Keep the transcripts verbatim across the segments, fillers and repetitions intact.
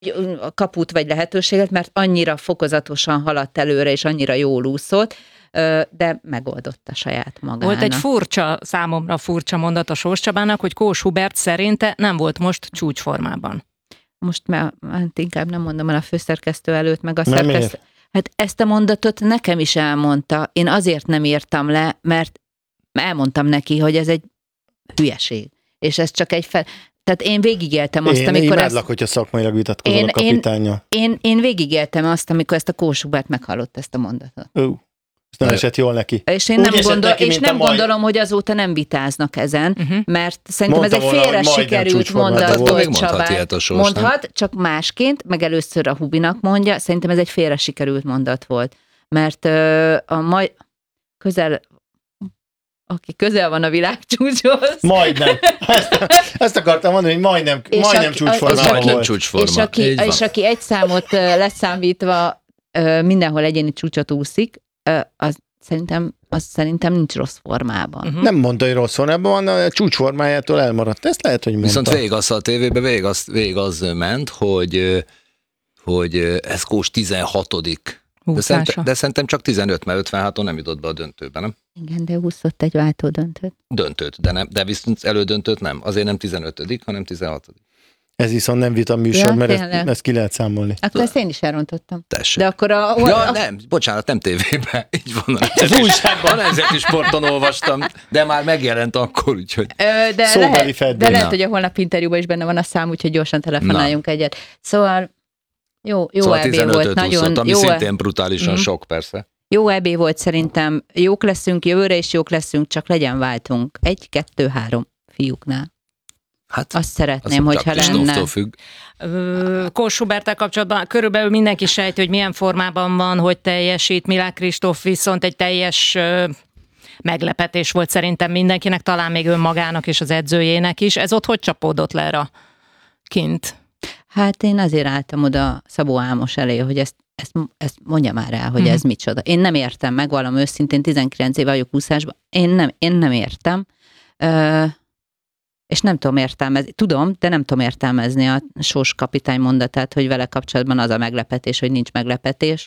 kaput vagy lehetőséget, mert annyira fokozatosan haladt előre, és annyira jól úszott, de megoldotta saját magának. Volt egy furcsa, számomra furcsa mondat a Sós Csabának, hogy Kós Hubert szerinte nem volt most csúcsformában. Most már hát inkább nem mondom el a főszerkesztő előtt, meg a szerkesztő. Hát ezt a mondatot nekem is elmondta. Én azért nem írtam le, mert elmondtam neki, hogy ez egy hülyeség. És ez csak egy fel... Tehát én végigéltem azt, én amikor... Én imádlak, ezt... hogyha szakmailag vitatkozol a kapitánnyal. Én, én, én végigéltem azt, amikor ezt a Kós Hubert meghallott ezt a mondatot. Ó, ez nem esett jól neki. És én Úgy nem, gondol, neki, és nem majd... gondolom, hogy azóta nem vitáznak ezen, uh-huh. mert szerintem Mondta ez egy volna, félre sikerült mondat volt Csabát. Mondhat, csak másként, meg először a Hubinak mondja, szerintem ez egy félre sikerült mondat volt. Mert uh, a majd közel... aki közel van a világcsúcshoz. Majdnem. Ezt, ezt akartam mondani, hogy majdnem, majdnem csúcsformában volt. Csúcsforma. És aki, és aki egy számot leszámítva mindenhol egyéni csúcsot úszik, az szerintem, az szerintem nincs rossz formában. Uh-huh. Nem mondta, hogy rossz formában van, a csúcsformájától elmaradt. Ezt lehet, hogy mondta. Viszont végig az a tévében, végig az, végig az ment, hogy, hogy ez Kós tizenhatodik De szerintem, de szerintem csak tizenöt, mert ötvenháton nem jutott be a döntőbe, nem? Igen, de úszott egy váltó döntőt. Döntőt, de, nem, de viszont elődöntőt nem. Azért nem tizenötödik, hanem tizenhatodik. Ez viszont nem vita műsor, ja, mert ezt, ezt ki lehet számolni. Akkor ezt én is elrontottam. Tessék. De akkor a... Ja, a... nem, bocsánat, nem tévében. Így van. Az újságban. A Nemzeti Sporton olvastam, de már megjelent akkor, úgyhogy... Ö, de lehet, de lehet, hogy a holnap interjúban is benne van a szám, úgyhogy gyorsan telefonáljunk Na. egyet. Szóval... Jó, jó szóval é bé volt, nagyon ami jó. Szintén brutálisan mm-hmm. sok, persze. Jó é bé volt szerintem, jók leszünk, jövőre is jók leszünk, csak legyen váltunk. Egy, kettő, három fiúknál. Hát, azt szeretném, az hogyha lenne. Függ. Kós Huberttel kapcsolatban körülbelül mindenki sejti, hogy milyen formában van, hogy teljesít. Milák Kristóf viszont egy teljes meglepetés volt szerintem mindenkinek, talán még önmagának és az edzőjének is. Ez ott hogy csapódott le erre kint? Hát én azért álltam oda Szabó Ámos elé, hogy ezt, ezt, ezt mondja már el, hogy hmm. ez micsoda. Én nem értem, megvallom őszintén, tizenkilenc éve vagyok úszásban, én nem, én nem értem, Ö, és nem tudom értelmezni, tudom, de nem tudom értelmezni a Sós kapitány mondatát, hogy vele kapcsolatban az a meglepetés, hogy nincs meglepetés.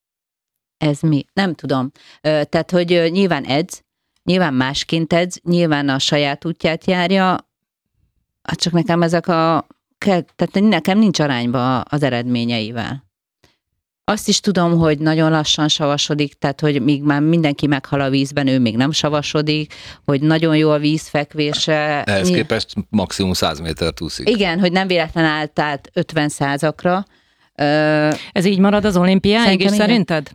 Ez mi? Nem tudom. Ö, tehát, hogy nyilván edz, nyilván másként edz, nyilván a saját útját járja, hát csak nekem ezek a tehát nekem nincs arányba az eredményeivel. Azt is tudom, hogy nagyon lassan savasodik, tehát hogy míg már mindenki meghal a vízben, ő még nem savasodik, hogy nagyon jó a vízfekvése. Ehhez képest maximum száz métert úszik. Igen, hogy nem véletlen állt át ötven százakra. Ez így marad az olimpiáig is szerinted?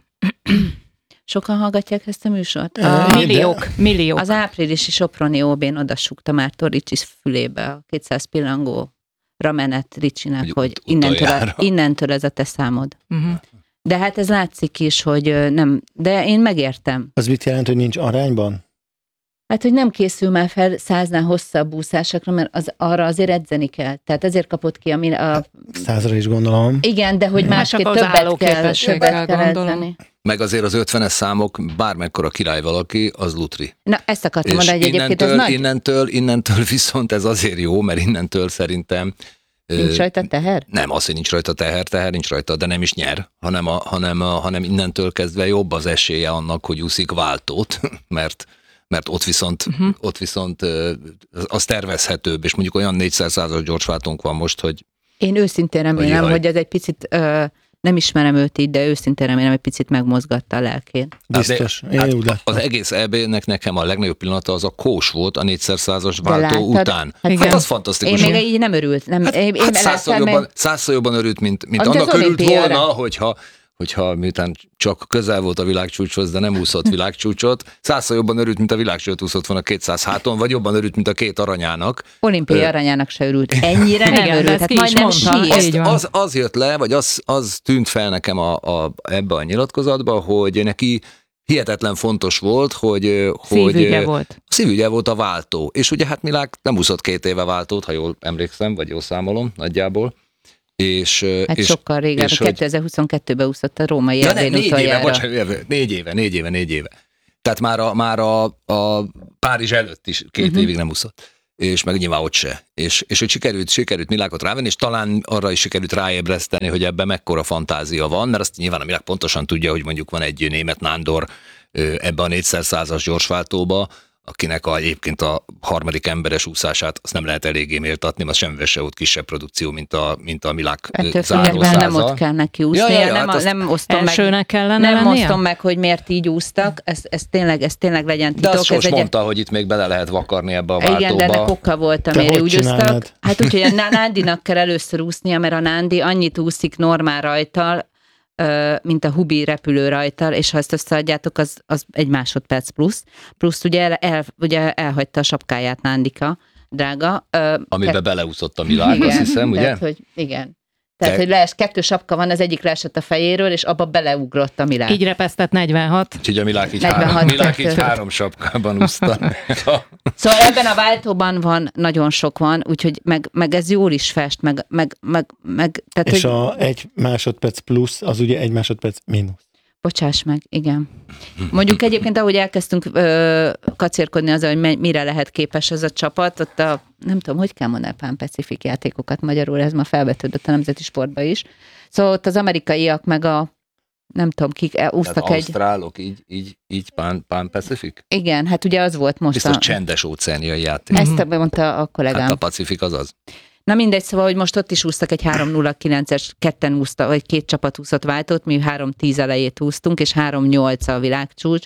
Sokan hallgatják ezt a műsort? A milliók, milliók. Az áprilisi Soproni ó bén odasúgta már Toricsis fülébe a kétszáz pillangó ramenet Ricsinek, hogy, hogy innentől, a, innentől ez a te számod. Uh-huh. De hát ez látszik is, hogy nem, de én megértem. Az mit jelent, hogy nincs arányban? Hát, hogy nem készül már fel száznál hosszabb úszásokra, mert az, arra azért edzeni kell. Tehát ezért kapott ki a... a Százra is gondolom. Igen, de hogy másképp többet kell, többet kell edzeni. Meg azért az ötvenes számok, bármekkora király valaki, az lutri. Na, ezt akartam mondani, hogy egyébként innentől, ez nagy. Innentől, innentől viszont ez azért jó, mert innentől szerintem... Nincs rajta teher? Nem, az, hogy nincs rajta teher, teher nincs rajta, de nem is nyer, hanem, a, hanem, a, hanem innentől kezdve jobb az esélye annak, hogy úszik váltót, mert, mert ott viszont, uh-huh. ott viszont az tervezhetőbb, és mondjuk olyan négyszázas gyorsváltónk van most, hogy... Én őszintén remélem, hogy, hogy ez egy picit... Uh, nem ismerem őt így, de őszintén remélem, egy picit megmozgatta a lelkén. Biztos. Hát, hát az egész é bé-nek nekem a legnagyobb pillanata az a Kós volt a négyszázas váltó után. Hát, hát az fantasztikus. Én még így nem örült. Nem, hát, én, hát százszor, jobban, százszor jobban örült, mint, mint annak örült volna, hogyha, hogyha miután csak közel volt a világcsúcshoz, de nem úszott világcsúcsot, százszor jobban örült, mint a világcsúcsot úszott volna kétszáz háton, vagy jobban örült, mint a két aranyának. Olimpiai aranyának se örült. Ennyire nem örült. Hát majdnem sírt. Az, az jött le, vagy az, az tűnt fel nekem a, a, ebbe a nyilatkozatba, hogy neki hihetetlen fontos volt, hogy... Szívügye hogy volt. Szívügye volt a váltó. És ugye hát Milák nem úszott két éve váltót, ha jól emlékszem, vagy jól számolom nagyjából. És, hát és, sokkal régen, és kétezer-huszonkettőben úszott a római ja, ne, négy éve, bocsánat, négy éve, négy éve, négy éve. Tehát már a, már a, a Párizs előtt is két uh-huh. évig nem úszott. és meg nyilván ott se. És, és hogy sikerült, sikerült Milákot rávenni, és talán arra is sikerült ráébreszteni, hogy ebben mekkora fantázia van, mert azt nyilván a Milák pontosan tudja, hogy mondjuk van egy német Nándor ebbe a négyszázas gyorsváltóba, akinek a, egyébként a harmadik emberes úszását azt nem lehet eléggé méltatni, mert semmivel se ott kisebb produkció, mint a, mint a Milák zárószáza. Nem ott kell neki úsznia, ja, ja, ja, nem, hát nem osztom meg, kellene nem lennie? osztom meg, hogy miért így úsztak, ez, ez, tényleg, ez tényleg legyen titok. De azt Sos egy... mondta, hogy itt még bele lehet vakarni ebbe a váltóba. Igen, de ennek oka volt, amire úgy úsztak. Hát úgyhogy a Nándinak kell először úsznia, mert a Nándi annyit úszik normál rajtal, mint a Hubi repülő rajtal, és ha ezt összeadjátok, az, az egy másodperc plusz. Plusz ugye, el, el, ugye elhagyta a sapkáját Nándika, drága. Amiben Ke- beleúszott a Milák, igen, azt hiszem, ugye? Tehát, hogy igen. Tehát, Te... hogy lees, kettő sapka van, az egyik leesett a fejéről, és abba beleugrott a Milák. Így repesztett negyvenhat. Úgyhogy a Milák így, három, Milák így három sapkában úszta. Szóval ebben a váltóban van, nagyon sok van, úgyhogy meg, meg ez jól is fest, meg... meg, meg, meg tehát, és hogy... a egy másodperc plusz, az ugye egy másodperc mínusz. Bocsáss meg, igen. Mondjuk egyébként, ahogy elkezdtünk ö, kacérkodni azzal, hogy mire lehet képes ez a csapat, ott a, nem tudom, hogy kell mondani Pan Pacific játékokat magyarul, ez ma felvetődött a nemzeti sportba is. Szóval ott az amerikaiak meg a, nem tudom, kik úsztak egy... Ausztrálok, így, így, így Pan, Pan Pacific? Igen, hát ugye az volt most biztos a... csendes óceániai játék. Ezt mondta a kollégám. Hát a Pacific az az. Na mindegy, szóval, hogy most ott is úsztak egy három nulla kilences, ketten úszta, vagy két csapat úszott váltót, mi három tíz elejét úsztunk, és három nyolc a világcsúcs.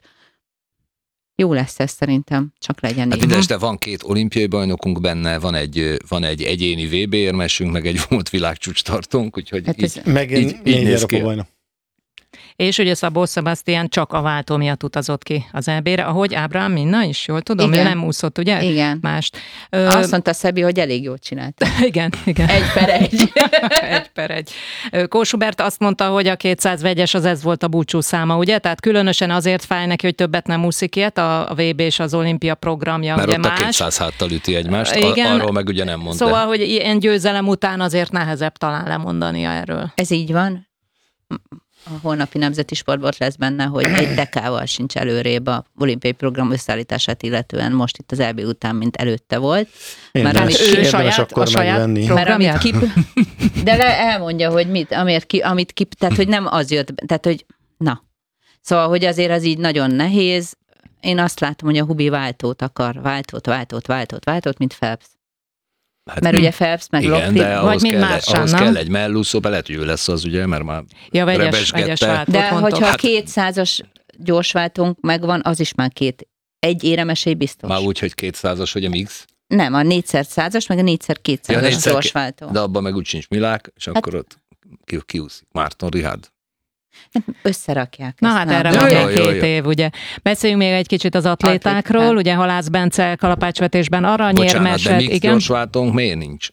Jó lesz ez szerintem, csak legyen hát így. minden este van két olimpiai bajnokunk benne, van egy, van egy egyéni vé bé érmesünk, meg egy volt világcsúcs tartunk, úgyhogy hát így, meg így, így néz ki. Bajnok. És ugye Szabó Sebastian csak a váltó miatt utazott ki az é bé-re, ahogy Ábrám Minna is, jól tudom, igen. Ő nem úszott, ugye? Igen. Mást. Azt mondta Szabi, hogy elég jól csinált. Igen, igen. Egy per egy. egy per egy. Kósubert azt mondta, hogy a kétszáz vegyes az ez volt a búcsú száma, ugye? Tehát különösen azért fáj neki, hogy többet nem úszik ilyet, a vé bé és az olimpia programja, mert ugye ott más. a kétszáz háttal üti egymást, igen. Arról meg ugye nem mondta. Szóval, hogy ilyen győzelem után azért nehezebb talán lemondania erről. Ez így van. A holnapi nemzeti sportban lesz benne, hogy egy dekával sincs előrébb a olimpiai program összeállítását illetően most itt az é bé után, mint előtte volt. Én mert amit ő saját, a saját programját? Kip, de le, elmondja, hogy mit, amit ki, amit ki, tehát hogy nem az jött, tehát hogy na. Szóval, hogy azért az így nagyon nehéz. Én azt látom, hogy a Hubi váltót akar, váltót, váltót, váltót, váltót, mint Phelps. Hát mert ugye Phelps meg igen, de ahhoz, vagy kell, mással, ahhoz kell egy mellúszó, lehet, hogy ő lesz az, ugye, mert már ja, vegyes, vegyes váltót de mondtok. hogyha hát, kétszázas gyorsváltónk megvan, az is már két, egy éremesély biztos. Már úgy, hogy kétszázas, hogy a mix? Nem, a négyszer százas, meg a négyszer kétszázas ja, gyorsváltó. De abban meg úgy sincs Milák, és hát, akkor ott ki, kiúszik. Márton Richard. Összerakják. Na hát erre van még két év, ugye. Beszéljünk még egy kicsit az atlétákról, hát, ugye Halász Bence kalapácsvetésben aranyérmes. Bocsánat, de mix gyorsváltónk miért nincs?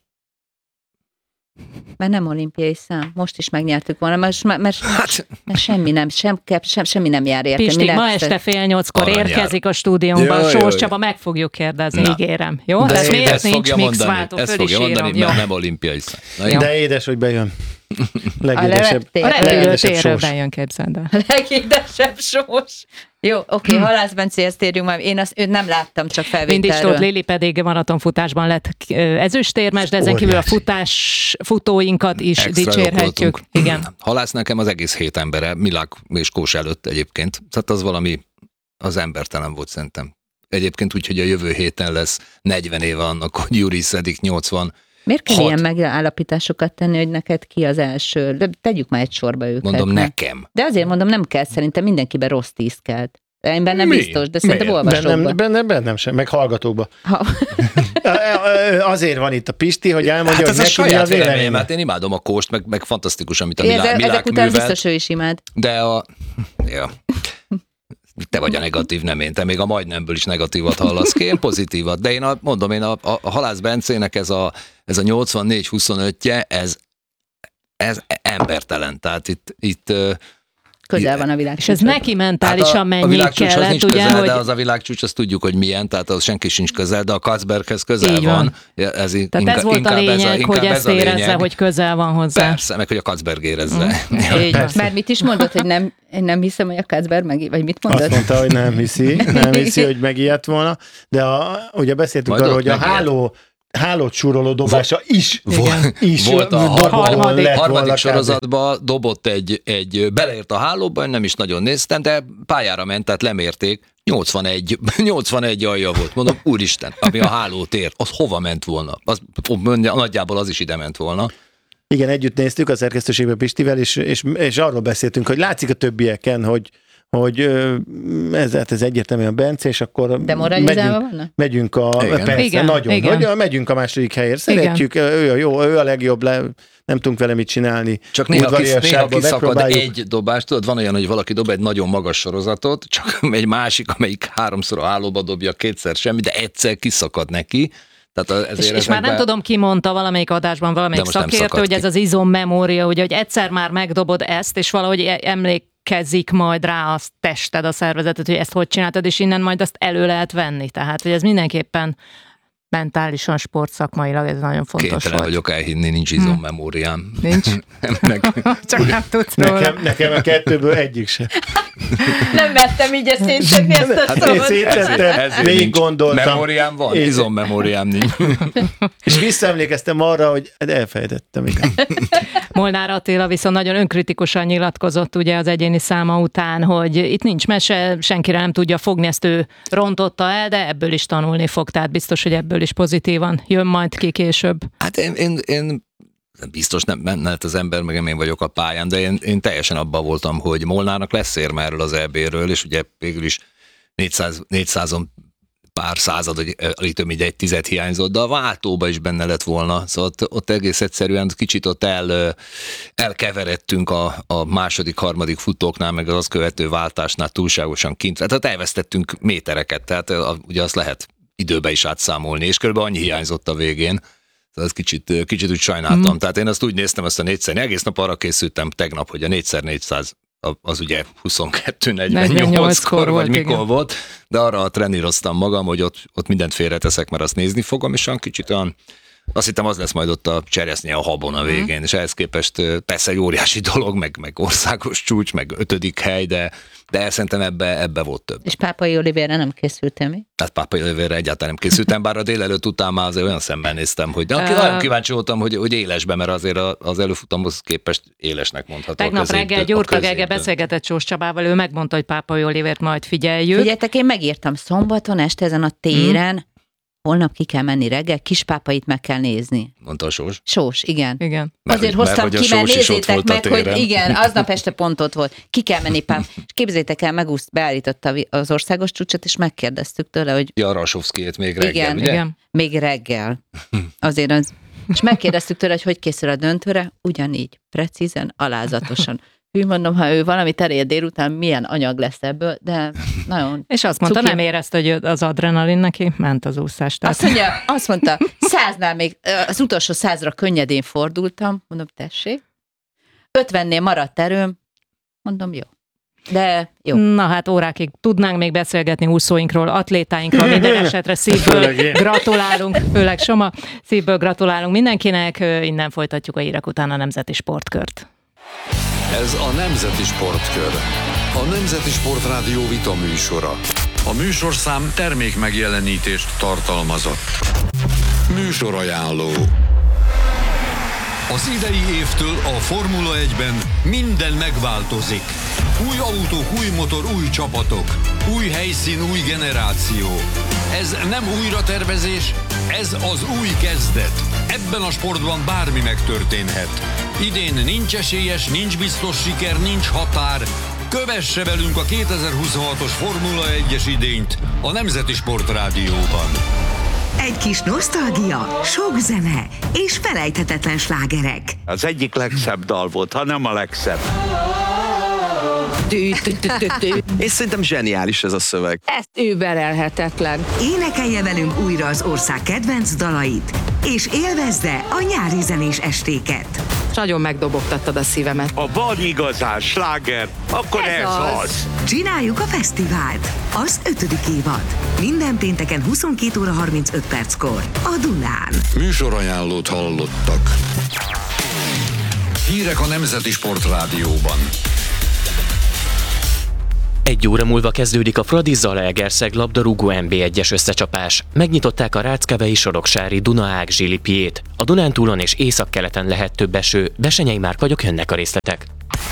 Mert nem olimpiai szám. Most is megnyertük volna, mert, mert, hát. mert semmi nem, sem, sem, semmi nem jár érte. Pisti, ma lesz? Este fél nyolckor érkezik a stúdiónkban. Sós Csaba, meg fogjuk kérdezni, na. Ígérem. Jó? De ez miért nincs mixváltó? Ezt fogja mondani, mert nem olimpiai szám. De édes, hogy bejön. Legédesebb. A repülőtérről bejön, képzeld el. A legédesebb Sós. Jó, oké, okay, hm. Halász Bencéhez térjünk már. Én azt, őt nem láttam, csak felvételről. Mindig Tóth Lili pedig maratonfutásban lett ezüstérmes, de ezen kívül a futás futóinkat is extra dicsérhetjük. Igen. Halász nekem az egész hét embere, Milák és Kós előtt egyébként. Tehát az valami, az embertelen volt szerintem. Egyébként úgy, hogy a jövő héten lesz negyven éve annak, hogy Juri Szedik nyolcvan. Miért kell hat. Ilyen megállapításokat tenni, hogy neked ki az első? De tegyük már egy sorba őket. Mondom, nekem. De azért mondom, nem kell, szerintem mindenkiben rossz tíz kelt. Én bennem Mi? biztos, de szerintem olvasókban. Bennem, bennem, bennem sem, meg hallgatókba. Ha. Azért van itt a Pisti, hogy elmondja, hát hogy neki mi a véleményem. Hát én imádom a Kóst, meg, meg fantasztikus, amit a Milák művelt. Ezek után biztos ő is imád. De a... Ja. Te vagy a negatív, nem én. Te még a majdnemből is negatívat hallasz ki, én pozitívat. De én a, mondom, én a, a, a Halász Bencének ez a, ez a nyolcvannégy huszonötje, ez, ez embertelen. Tehát itt, itt közel van a világcsúcs. És ez neki mentálisan hát mennyi kellett, ugye? Az nincs közel, hogy... de az a világcsúcs, azt tudjuk, hogy milyen, tehát az senki sincs közel, de a Katzberghez közel így van. van. Ez tehát inkább, ez volt a lényeg, ez a, hogy ezt ez érezze, hogy közel van hozzá. Persze, meg hogy a Katzberg érezze. Mm. Már mit is mondott, hogy nem, én nem hiszem, hogy a Katzberg meg, vagy mit mondott? Azt mondta, hogy nem hiszi, nem hiszi, hogy megijedt volna, de a, ugye beszéltünk arról, hogy a háló hálót súroló dobása is, igen, is volt a harmadik, harmadik sorozatban, dobott egy, egy, beleért a hálóba, nem is nagyon néztem, de pályára ment, tehát lemérték, nyolcvanegy, nyolcvanegy alja volt, mondom, úristen, ami a hálót ért, az hova ment volna? Az, nagyjából az is ide ment volna. Igen, együtt néztük a szerkesztőségben Pistivel, és, és, és arról beszéltünk, hogy látszik a többieken, hogy hogy ez, ez egyértelműen Bence, és akkor megyünk, megyünk a, igen. persze, igen, nagyon, igen. hogy megyünk a második helyért, szeretjük, ő a jó, ő a legjobb, le, nem tudunk vele mit csinálni. Csak néha, kis, néha kiszakad egy dobást, tudod, van olyan, hogy valaki dob egy nagyon magas sorozatot, csak egy másik, amelyik háromszor a hálóba dobja, kétszer semmi, de egyszer kiszakad neki. Tehát és, és már nem be... tudom, ki mondta valamelyik adásban, valamelyik szakértő, hogy ez ki. Az izommemória, ugye, hogy egyszer már megdobod ezt, és valahogy emlékezzik majd rá a tested, a szervezetet, hogy ezt hogy csináltad, és innen majd azt elő lehet venni. Tehát, hogy ez mindenképpen mentálisan, sportszakmailag ez nagyon fontos Kénytelen volt. vagyok elhinni, nincs izommemóriám. Nincs? Meg... Csak nem tudsz róla. Nekem, nekem a kettőből egyik sem. Nem vettem így ezt szétszedni ezt a hát szót. Szétszedtem, végig gondoltam. Memóriám van, izommemóriám nincs. És visszaemlékeztem arra, hogy elfelejtettem. Molnár Attila viszont nagyon önkritikusan nyilatkozott ugye az egyéni száma után, hogy itt nincs mese, senkire nem tudja fogni, ezt ő rontotta el, de ebből is tanulni fog, tehát biztos, hogy ebből is pozitívan jön majd ki később. Hát én, én, én biztos nem menne az ember, meg én vagyok a pályán, de én, én teljesen abban voltam, hogy Molnárnak lesz érme erről az é bé-ről, és ugye végül is négyszáz, négyszázon pár század, hogy alig több mint egy tized hiányzott, de a váltóba is benne lett volna. Szóval ott, ott egész egyszerűen kicsit ott el, elkeveredtünk a, a második, harmadik futóknál, meg az azt követő váltásnál túlságosan kint. Tehát elvesztettünk métereket, tehát ugye azt lehet időbe is átszámolni, és kb. Annyi hiányzott a végén. Tehát kicsit, kicsit úgy sajnáltam. Mm. Tehát én azt úgy néztem, azt a négyszer, egész nap arra készültem tegnap, hogy a négyszer négyszáz az ugye huszonkettő negyvennyolckor vagy mikor igen. volt, de arra treníroztam magam, hogy ott, ott mindent félreteszek, mert azt nézni fogom, és olyan kicsit olyan, azt hittem az lesz majd ott a cseresznye a habon a végén, mm. és ehhez képest persze egy óriási dolog, meg, meg országos csúcs, meg ötödik hely, de, de szerintem ebbe, ebbe volt több. És Pápai Olivérre nem készültem mi? Hát Pápai Olivérre egyáltalán nem készültem, bár a délelőtt után már azért olyan szemben néztem, hogy de aki uh, nagyon kíváncsi voltam, hogy, hogy élesbe, mert azért az előfutamhoz képest élesnek mondható. Tegnap reggel Gyurta Gege beszélgetett Sós Csabával, ő megmondta, hogy Pápai Olivért majd figyeljük. Figyeljetek, én megírtam szombaton este ezen a téren, hmm. holnap ki kell menni reggel, Kispápait meg kell nézni. Mondta a Sós? Sós, igen. igen. Mert, Azért hoztam mert, ki, mert nézzétek meg, hogy igen, aznap este pont ott volt. Ki kell menni pár. És képzeljétek el, megúszt, beállította az országos csúcsot, és megkérdeztük tőle, hogy... Ja, Rasovszkijét még reggel, igen, ugye? Igen, még reggel. Azért az... És megkérdeztük tőle, hogy hogy készül a döntőre, ugyanígy, precízen, alázatosan. Hű, mondom, ha ő valami terjed délután, milyen anyag lesz ebből, de nagyon... És azt mondta, cuki. Nem érezte, hogy az adrenalin neki ment az úszás. Tehát... Azt mondja, azt mondta, száznál még, az utolsó százra könnyedén fordultam, mondom, tessék. ötvennél maradt erőm, mondom, jó. De jó. Na hát órákig tudnánk még beszélgetni úszóinkról, atlétáinkról, minden esetre szívből gratulálunk, főleg Soma, szívből gratulálunk mindenkinek, innen folytatjuk a hírek után a Nemzeti Sportkört. Ez a Nemzeti Sportkör, a Nemzeti Sportrádió vita műsora. A műsorszám termék megjelenítést tartalmazott. Műsorajánló. Az idei évtől a Formula egyben minden megváltozik. Új autók, új motor, új csapatok. Új helyszín, új generáció. Ez nem újratervezés, ez az új kezdet. Ebben a sportban bármi megtörténhet. Idén nincs esélyes, nincs biztos siker, nincs határ. Kövesse velünk a kétezer-huszonhatos Formula egyes idényt a Nemzeti Sportrádióban. Egy kis nosztalgia, sok zene és felejthetetlen slágerek. Az egyik legszebb dal volt, ha nem a legszebb. És szerintem zseniális ez a szöveg. Ez überelhetetlen. Énekelje velünk újra az ország kedvenc dalait, és élvezze a nyári zenés estéket. és nagyon megdobogtattad a szívemet. Ha van igazán sláger, akkor ez, Ez ez az. az. Csináljuk a fesztivált! Az ötödik évad. Minden pénteken huszonkét óra harmincöt perckor a Dunán. Műsorajánlót hallottak. Hírek a Nemzeti Sportrádióban. Egy óra múlva kezdődik a Fradi Zalaegerszeg labdarúgó en bé egyes összecsapás. Megnyitották a ráckevei soroksári Dunaág zsilipjét. A Dunántúlon és északkeleten lehet több eső. Besenyei Márk vagyok, jönnek a részletek.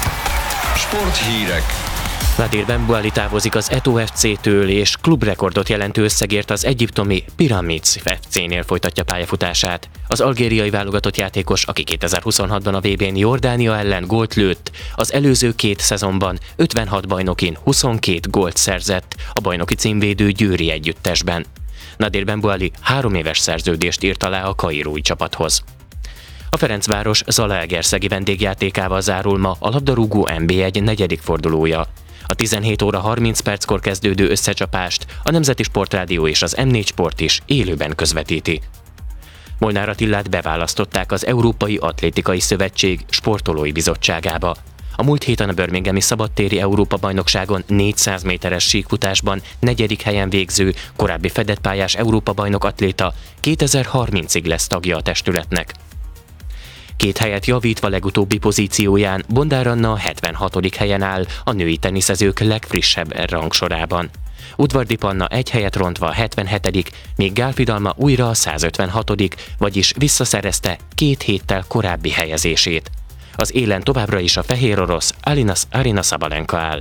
Sporthírek. Nadir Benbuali távozik az Eto ef cé-től, és klubrekordot jelentő összegért az egyiptomi Pyramids ef cé-nél folytatja pályafutását. Az algériai válogatott játékos, aki kétezer-huszonhatban a vé bén Jordánia ellen gólt lőtt, az előző két szezonban ötvenhat bajnokin huszonkét gólt szerzett a bajnoki címvédő győri együttesben. Nadir Benbuali három éves szerződést írt alá a kairói csapathoz. A Ferencváros zalaegerszegi vendégjátékával zárul ma a labdarúgó en bé egy negyedik fordulója. A tizenhét óra harminc perckor kezdődő összecsapást a Nemzeti Sportrádió és az em négy Sport is élőben közvetíti. Molnár Attilát beválasztották az Európai Atlétikai Szövetség sportolói bizottságába. A múlt héten a birminghami szabadtéri Európa-bajnokságon négyszáz méteres síkfutásban negyedik helyen végző, korábbi fedett pályás Európa-bajnok atléta kétezer-harmincig lesz tagja a testületnek. Két helyet javítva legutóbbi pozícióján Bondár Anna hetvenhatodik helyen áll a női teniszezők legfrissebb rangsorában. Udvardi Panna egy helyet rontva a hetvenhetedik, míg Gál Fidalma újra a százötvenhatodik, vagyis visszaszerezte két héttel korábbi helyezését. Az élen továbbra is a fehér orosz Alinas Arina Sabalenka áll.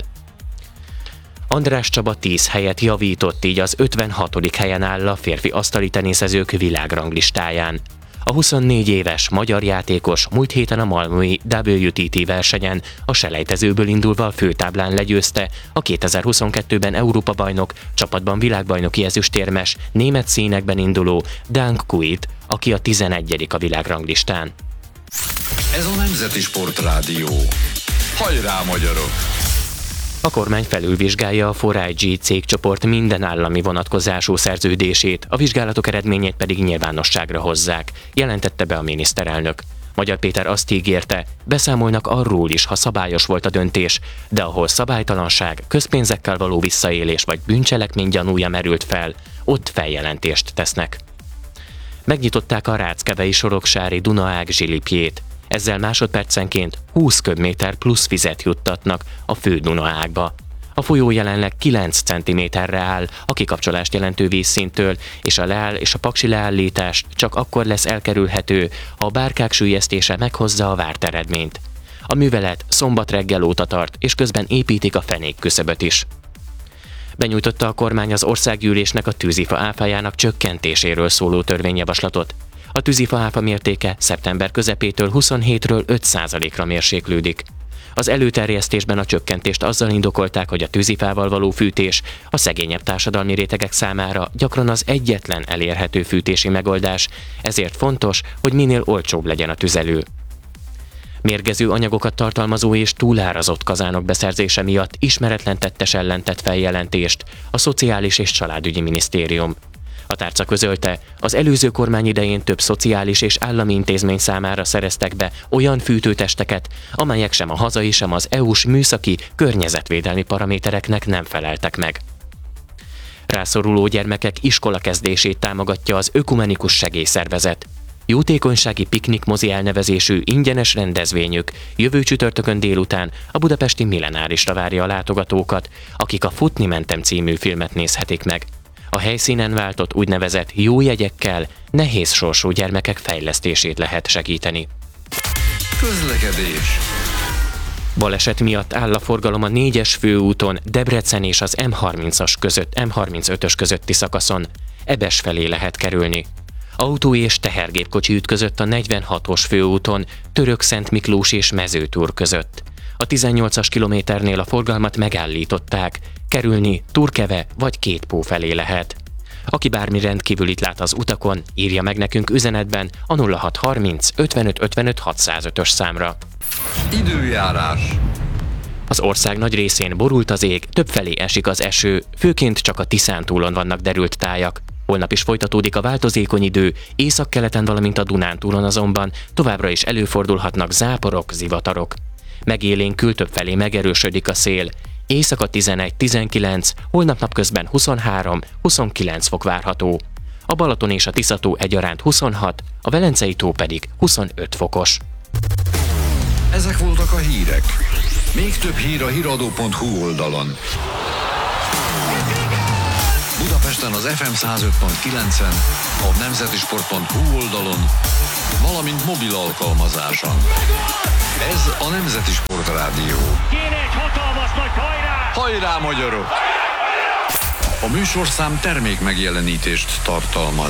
András Csaba tíz helyet javított, így az ötvenhatodik helyen áll a férfi asztali teniszezők világranglistáján. A huszonnégy éves magyar játékos múlt héten a malmöi dupla vé té té versenyen a selejtezőből indulva a főtáblán legyőzte a kétezer-huszonkettőben Európa-bajnok, csapatban világbajnoki ezüstérmes, német színekben induló Dan Kuit, aki a tizenegyedik a világranglistán. Ez a Nemzeti Sportrádió. Hajrá, magyarok! A kormány felülvizsgálja a négy i gé cégcsoport minden állami vonatkozású szerződését, a vizsgálatok eredményét pedig nyilvánosságra hozzák, jelentette be a miniszterelnök. Magyar Péter azt ígérte, beszámolnak arról is, ha szabályos volt a döntés, de ahol szabálytalanság, közpénzekkel való visszaélés vagy bűncselekmény gyanúja merült fel, ott feljelentést tesznek. Megnyitották a ráckevei soroksári Dunaág zsilipjét. Ezzel másodpercenként húsz köbméter plusz vizet juttatnak a fő Dunaágba. A folyó jelenleg kilenc centiméterre áll a kikapcsolást jelentő vízszintől, és a leáll és a paksi leállítás csak akkor lesz elkerülhető, ha a bárkák süllyesztése meghozza a várt eredményt. A művelet szombat reggel óta tart, és közben építik a fenékküszöböt is. Benyújtotta a kormány az országgyűlésnek a tűzifa áfájának csökkentéséről szóló törvényjavaslatot. A tűzifa áfa mértéke szeptember közepétől huszonhétről öt százalékra mérséklődik. Az előterjesztésben a csökkentést azzal indokolták, hogy a tűzifával való fűtés a szegényebb társadalmi rétegek számára gyakran az egyetlen elérhető fűtési megoldás, ezért fontos, hogy minél olcsóbb legyen a tüzelő. Mérgező anyagokat tartalmazó és túlárazott kazánok beszerzése miatt ismeretlen tettes ellen tett feljelentést a Szociális és Családügyi Minisztérium. A tárca közölte, az előző kormány idején több szociális és állami intézmény számára szereztek be olyan fűtőtesteket, amelyek sem a hazai, sem az é u-s műszaki, környezetvédelmi paramétereknek nem feleltek meg. Rászoruló gyermekek iskolakezdését támogatja az Ökumenikus Segélyszervezet. Jótékonysági piknikmozi elnevezésű ingyenes rendezvényük jövő csütörtökön délután a budapesti Millenárisra várja a látogatókat, akik a Futni mentem című filmet nézhetik meg. A helyszínen váltott úgynevezett jó jegyekkel nehéz sorsú gyermekek fejlesztését lehet segíteni. Közlekedés. Baleset miatt áll a forgalom a négyes főúton Debrecen és az em harmincas között, em harmincötös közötti szakaszon. Ebes felé lehet kerülni. Autó és tehergépkocsi ütközött a negyvenhatos főúton Török-Szent Miklós és Mezőtúr között. A tizennyolcas kilométernél a forgalmat megállították, kerülni Turkeve vagy Kétpó felé lehet. Aki bármi rendkívülit lát az utakon, írja meg nekünk üzenetben a nulla hat harminc ötvenöt ötvenöt hatszázötös számra. Időjárás. Az ország nagy részén borult az ég, többfelé esik az eső, főként csak a Tiszántúlon vannak derült tájak. Holnap is folytatódik a változékony idő, északkeleten, valamint a Dunántúlon azonban továbbra is előfordulhatnak záporok, zivatarok. Megélénkül többfelé megerősödik a szél. Éjszaka tizenegy-tizenkilenc, holnap napközben huszonhárom-huszonkilenc fok várható. A Balaton és a Tiszató egyaránt huszonhat, a Velencei tó pedig huszonöt fokos. Ezek voltak a hírek. Még több hír a híradó pont hu oldalon. Budapesten az ef em száz öt pont kilencen, a nemzetisport pont hu oldalon, valamint mobil alkalmazáson. Ez a Nemzeti Sport Rádió. Kéne egy hatalmas nagy hajrá! Hajrá, magyarok! A műsorszám termék megjelenítést tartalmaz.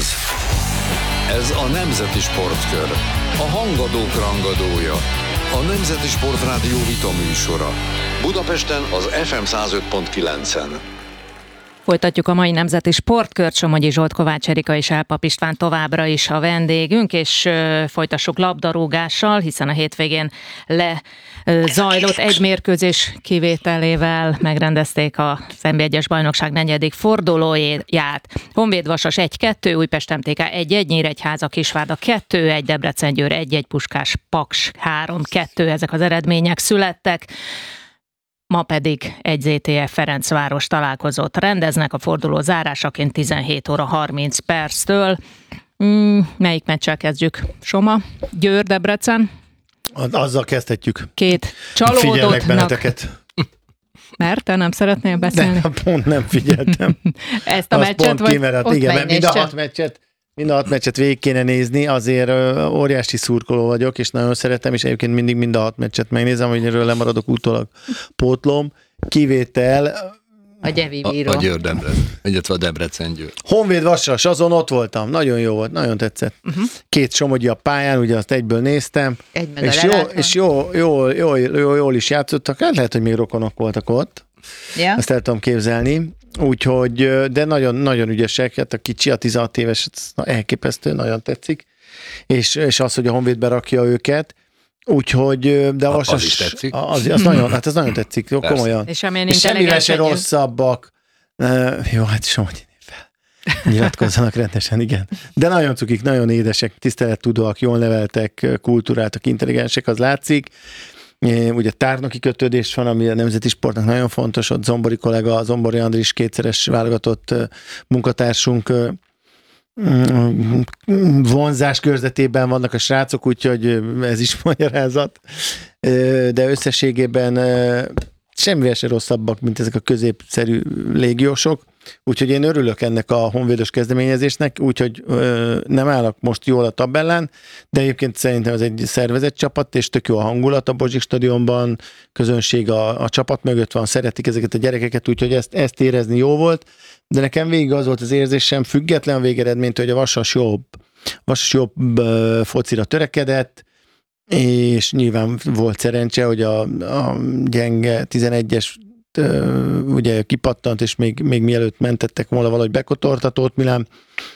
Ez a Nemzeti Sportkör, a hangadók rangadója, a Nemzeti Sport Rádió vita műsora. Budapesten az ef em száz öt pont kilencen. Folytatjuk a mai Nemzeti Sportkört, Somogyi Zsolt, Kovács Erika és Elpap István továbbra is a vendégünk, és ö, folytassuk labdarúgással, hiszen a hétvégén lezajlott egy mérkőzés kivételével megrendezték a en bé egyes bajnokság negyedik fordulóját. Honvéd Vasas egy kettő, Újpest em té ká egy egy, Nyíregyháza Kisvárda kettő egy, Debrecen Győr egy egy, Puskás Paks három kettő, ezek az eredmények születtek. Ma pedig egy zé té ef Ferencváros találkozót rendeznek a forduló zárásaként tizenhét óra harminc perctől. Mm, melyik meccsel kezdjük? Soma? Győr, Debrecen? Azzal kezdhetjük. Két csalódottnak. Figyelek benneteket. Mert te nem szeretnél beszélni? De pont nem figyeltem. Ezt a meccset? Vagy kimeradt, igen, mert mind a hat meccset Mind a hat meccset végig kéne nézni, azért óriási szurkoló vagyok, és nagyon szeretem, és egyébként mindig mind a hat meccset megnézem, hogy erről lemaradok utólag pótlom. Kivétel... A Gyevi Bíró. A, a Győr Debrecen, illetve a Debrecen Győr. Honvéd Vasas, azon ott voltam. Nagyon jó volt, nagyon tetszett. Uh-huh. Két Somogyi a pályán, ugye azt egyből néztem. Egy meg és a jó, és jó, jó, jó, jó, jól is játszottak. Hát lehet, hogy még rokonok voltak ott. Ja. Ezt el tudom képzelni. Úgyhogy, de nagyon, nagyon ügyesek, hát a kicsi, a tizenhat éves, elképesztő, nagyon tetszik. És, és az, hogy a Honvéd berakja őket. Úgyhogy, de a Vasas... Az is tetszik. Az, az nagyon, hát ez nagyon tetszik, jó, komolyan. És, és semmivel se rosszabbak. Uh, jó, hát Somogyi fel. Nyilatkozzanak rendesen, igen. De nagyon cukik, nagyon édesek, tisztelettudóak, jól neveltek, kultúráltak, intelligensek, az látszik. Ugye tárnoki kötődés van, ami a nemzeti sportnak nagyon fontos, ott Zombori kollega, Zombori Andris kétszeres válogatott munkatársunk vonzás körzetében vannak a srácok, úgyhogy ez is magyarázat. De összességében semmivel se rosszabbak, mint ezek a középszerű légiósok. Úgyhogy én örülök ennek a honvédos kezdeményezésnek, úgyhogy ö, nem állok most jól a tabellán, de egyébként szerintem ez egy szervezett csapat, és tök jó a hangulat a Bozsik stadionban, közönség a, a csapat mögött van, szeretik ezeket a gyerekeket, úgyhogy ezt, ezt érezni jó volt, de nekem végig az volt az érzésem, független a végeredménytől, hogy a Vasas jobb, Vasas jobb ö, focira törekedett, és nyilván volt szerencse, hogy a, a gyenge tizenegyes ugye kipattant, és még, még mielőtt mentettek volna valahogy bekotortatót Milán,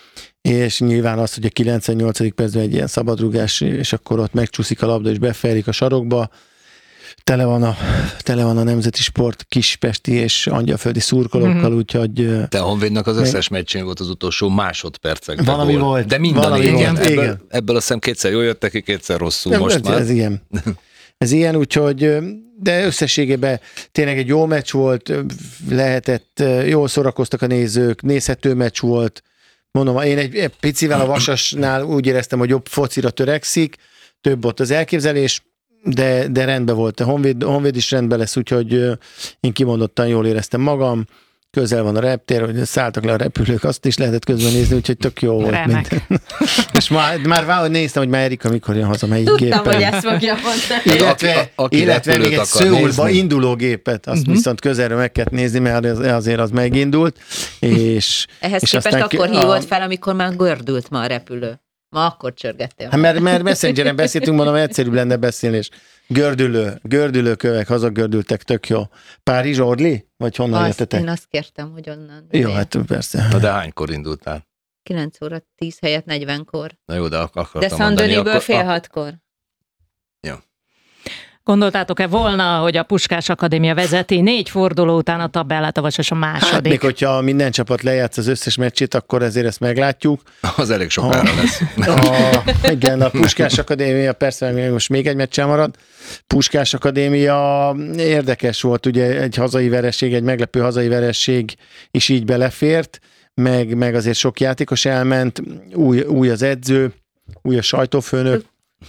és nyilván az, hogy a kilencvennyolcadik percben egy ilyen szabadrugás, és akkor ott megcsúszik a labda, és befejlik a sarokba, tele van a, tele van a nemzeti sport kispesti és angyalföldi szurkolókkal, mm-hmm. úgyhogy... De a Honvédnak az összes meccsén volt az utolsó másodpercekben. Valami volt. volt. De minden valami igen. volt. Ebből, igen. ebből azt hiszem kétszer jól jöttek ki, kétszer rosszul most ez, már. Ez ilyen. Ez ilyen, úgyhogy, de összességében tényleg egy jó meccs volt, lehetett, jól szórakoztak a nézők, nézhető meccs volt. Mondom, én egy, egy picivel a Vasasnál úgy éreztem, hogy jobb focira törekszik, több ott az elképzelés, de, de rendben volt. A Honvéd, Honvéd is rendben lesz, úgyhogy én kimondottan jól éreztem magam. Közel van a reptér, hogy szálltak le a repülők, azt is lehetett közben nézni, úgyhogy tök jó volt minden. És már, már valahogy néztem, hogy már Erika mikor jön haza, melyik Tudtam, gépen. hogy ezt fogja mondani. Illetve, aki, aki illetve még egy Szöulba induló gépet, azt uh-huh. viszont közelről meg kellett nézni, mert az, azért az megindult. És, Ehhez és képest aztán akkor a... hívott fel, amikor már gördült ma a repülő. Ma akkor csörgettél. Hát mert, mert Messengeren beszéltünk, mondom, egyszerűbb lenne beszélni, és gördülő, gördülő kövek, hazagördültek, tök jó. Párizs, Orly? Vagy honnan jöttetek? Én azt kértem, hogy onnan. Jó, hát persze. Na de hánykor indultál? kilenc óra tíz helyett negyvenkor. Na jó, de ak- akartam De Szandöniből fél hatkor. Jó. Gondoltátok-e volna, hogy a Puskás Akadémia vezeti négy forduló után a tabellát, a Vasas a második? Hát még hogyha minden csapat lejátsz az összes meccsét, akkor ezért ezt meglátjuk. Az elég sokára lesz. A, igen, a Puskás Akadémia, persze most még egy meccsel marad. Puskás Akadémia érdekes volt, ugye egy hazai vereség, egy meglepő hazai vereség is így belefért, meg, meg azért sok játékos elment, új, új az edző, új a sajtófőnök.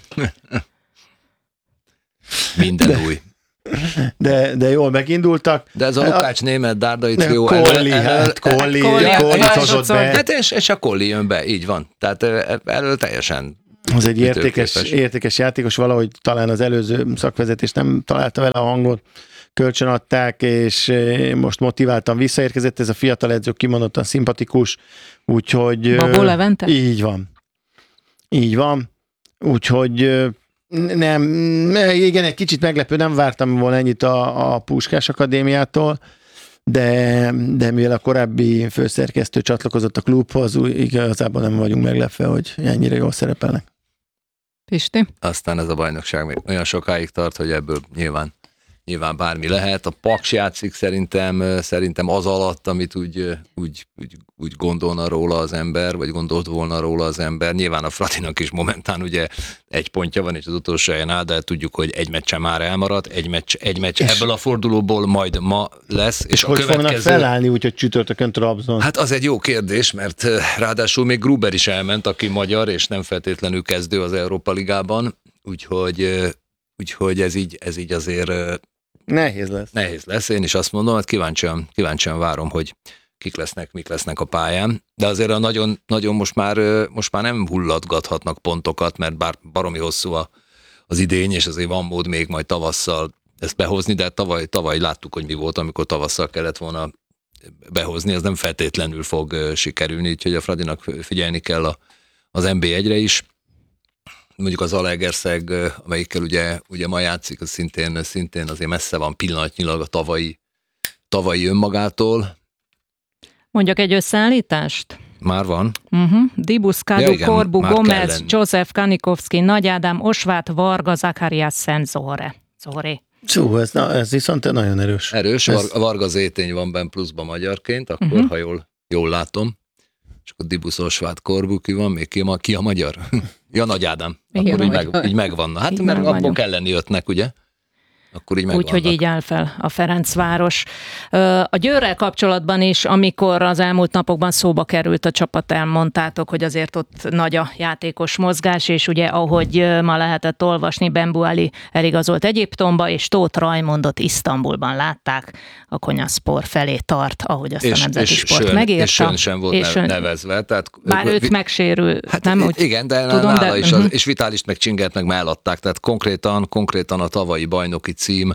Minden de, új. De, de jól megindultak. De ez a Lukács német Dárdai trió. Kolli, hát Kolli, Kolli hozott be. Hát és, és a Kolli jön be, így van. Tehát elől teljesen az egy értékes, értékes játékos, valahogy talán az előző szakvezetés nem találta vele a hangot, kölcsönadták, és most motiváltan visszaérkezett, ez a fiatal edző kimondottan szimpatikus, úgyhogy... Babó Levente? Így van. Így van. Úgyhogy nem, igen, egy kicsit meglepő, nem vártam volna ennyit a, a Puskás Akadémiától, de, de mivel a korábbi főszerkesztő csatlakozott a klubhoz, úgy igazából nem vagyunk meglepve, hogy ennyire jól szerepelnek. Pisti? Aztán ez a bajnokság még olyan sokáig tart, hogy ebből nyilván, nyilván bármi lehet. A Paks játszik szerintem, szerintem az alatt, amit úgy, úgy, úgy, úgy gondolna róla az ember, vagy gondolt volna róla az ember. Nyilván a Fradinak is momentán ugye egy pontja van, és az utolsó helyen áll, de tudjuk, hogy egy meccsen már elmaradt, egy meccs, egy meccs ebből a fordulóból majd ma lesz. És, és a hogy következő... fognak felállni, úgyhogy csütörtökön Trabzon? Hát az egy jó kérdés, mert ráadásul még Gruber is elment, aki magyar, és nem feltétlenül kezdő az Európa Ligában, úgyhogy, úgyhogy ez, így, ez így azért... Nehéz lesz. Nehéz lesz, én is azt mondom, hát kíváncsian, kíváncsian várom, hogy kik lesznek, mik lesznek a pályán, de azért a nagyon, nagyon most, már, most már nem hullatgathatnak pontokat, mert bár baromi hosszú a, az idény, és azért van mód még majd tavasszal ezt behozni, de tavaly, tavaly láttuk, hogy mi volt, amikor tavasszal kellett volna behozni, ez nem feltétlenül fog sikerülni, úgyhogy a Fradinak figyelni kell a, az en bé egyre is. Mondjuk az Zalaegerszeg, amelyikkel ugye, ugye ma játszik, az szintén, szintén azért messze van pillanatnyilag a tavalyi, tavalyi önmagától. Mondjak egy összeállítást? Már van. Uh-huh. Dibusz, Kadu, Ja, igen, Korbu, már Gomez, József, Kanikovszki, Nagy Ádám, Osvát, Varga, Zakariás, Szent Zohore. Zohoré. Csú, ez, na, ez viszont nagyon erős. Erős, ez... Varga Zétény van benne pluszban magyarként, akkor uh-huh. ha jól, jól látom. És akkor Dibusz, Osvát, Korbu, ki van még? Ki a, ki a magyar? Ja, Nagy Ádám. Akkor így, meg, így megvan. Hát így mert abból kell lenni ötnek, ugye? Akkor így megvannak. Úgyhogy így áll fel a Ferencváros. A Győrrel kapcsolatban is, amikor az elmúlt napokban szóba került a csapat, elmondtátok, hogy azért ott nagy a játékos mozgás, és ugye ahogy ma lehetett olvasni, Bembuali eligazolt Egyiptomba, és Tóth Rajmondot Isztambulban látták, a Konyaspor felé tart, ahogy azt és, a Nemzeti Sport sön, megírta. És Sön sem volt és nevezve. Tehát, bár őt megsérül, hát nem úgy igen, de tudom, nála de, is, uh-huh. az, és Vitálist meg Csingert meg eladták, tehát konkrétan, konkrétan a tavalyi bajnoki cím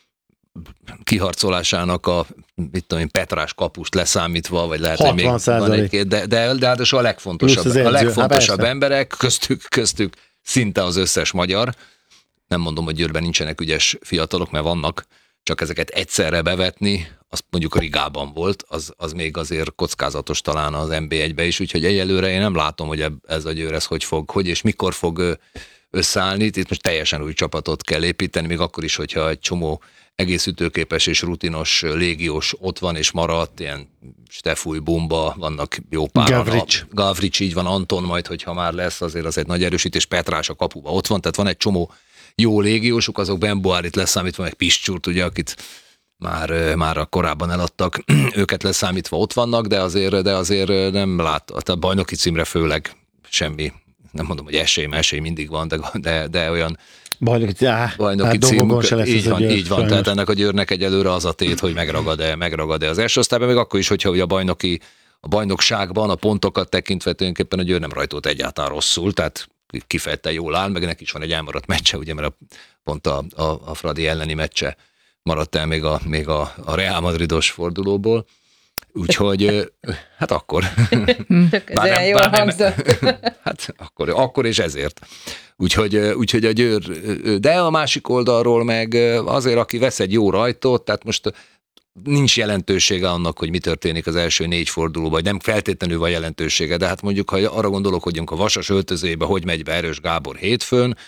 kiharcolásának a, mit tudom én, Petrás kapust leszámítva, vagy lehet, hogy még van egy, de, de, de hát a legfontosabb, a legfontosabb emberek, köztük, köztük szinte az összes magyar. Nem mondom, hogy Győrben nincsenek ügyes fiatalok, mert vannak, csak ezeket egyszerre bevetni, azt mondjuk a Rigában volt, az, az még azért kockázatos talán az en bé egybe is, úgyhogy egyelőre én nem látom, hogy ez a Győr ez hogy fog, hogy és mikor fog összeállni. Itt most teljesen új csapatot kell építeni, még akkor is, hogyha egy csomó egész ütőképes és rutinos légiós ott van és maradt, ilyen Stefúj, Bumba, vannak jó páran. Gavrics. Gavrics, így van, Anton majd, hogyha már lesz, azért az egy nagy erősítés, Petrás a kapuba ott van, tehát van egy csomó jó légiósuk, azok Bembuárit leszámítva, meg Piscsúrt, ugye, akit már, már korábban eladtak, őket leszámítva ott vannak, de azért, de azért nem lát, tehát bajnoki címre főleg semmi, nem mondom, hogy esély, mert esély mindig van, de, de, de olyan bajnoki, áh, bajnoki hát cím, se lesz így van, Győr, így van, tehát ennek a Győrnek egyelőre az a tét, hogy megragad-e, megragad-e az első osztályban, még akkor is, hogyha ugye a bajnoki, a bajnokságban a pontokat tekintve tulajdonképpen a Győr nem rajtolt egyáltalán rosszul, tehát kifejezetten jól áll, meg neki is van egy elmaradt meccse, ugye, mert a, pont a, a, a Fradi elleni meccse maradt el még a, még a, a Real Madridos fordulóból. Úgyhogy, hát akkor. Bár nem, jól bár nem, hát akkor, akkor és ezért. Úgyhogy, úgyhogy a Győr, de a másik oldalról meg azért, aki vesz egy jó rajtot, tehát most nincs jelentősége annak, hogy mi történik az első négy fordulóban, vagy nem feltétlenül van jelentősége, de hát mondjuk, ha arra gondolok, hogy a Vasas öltözőjébe hogy megy be Erős Gábor hétfőn,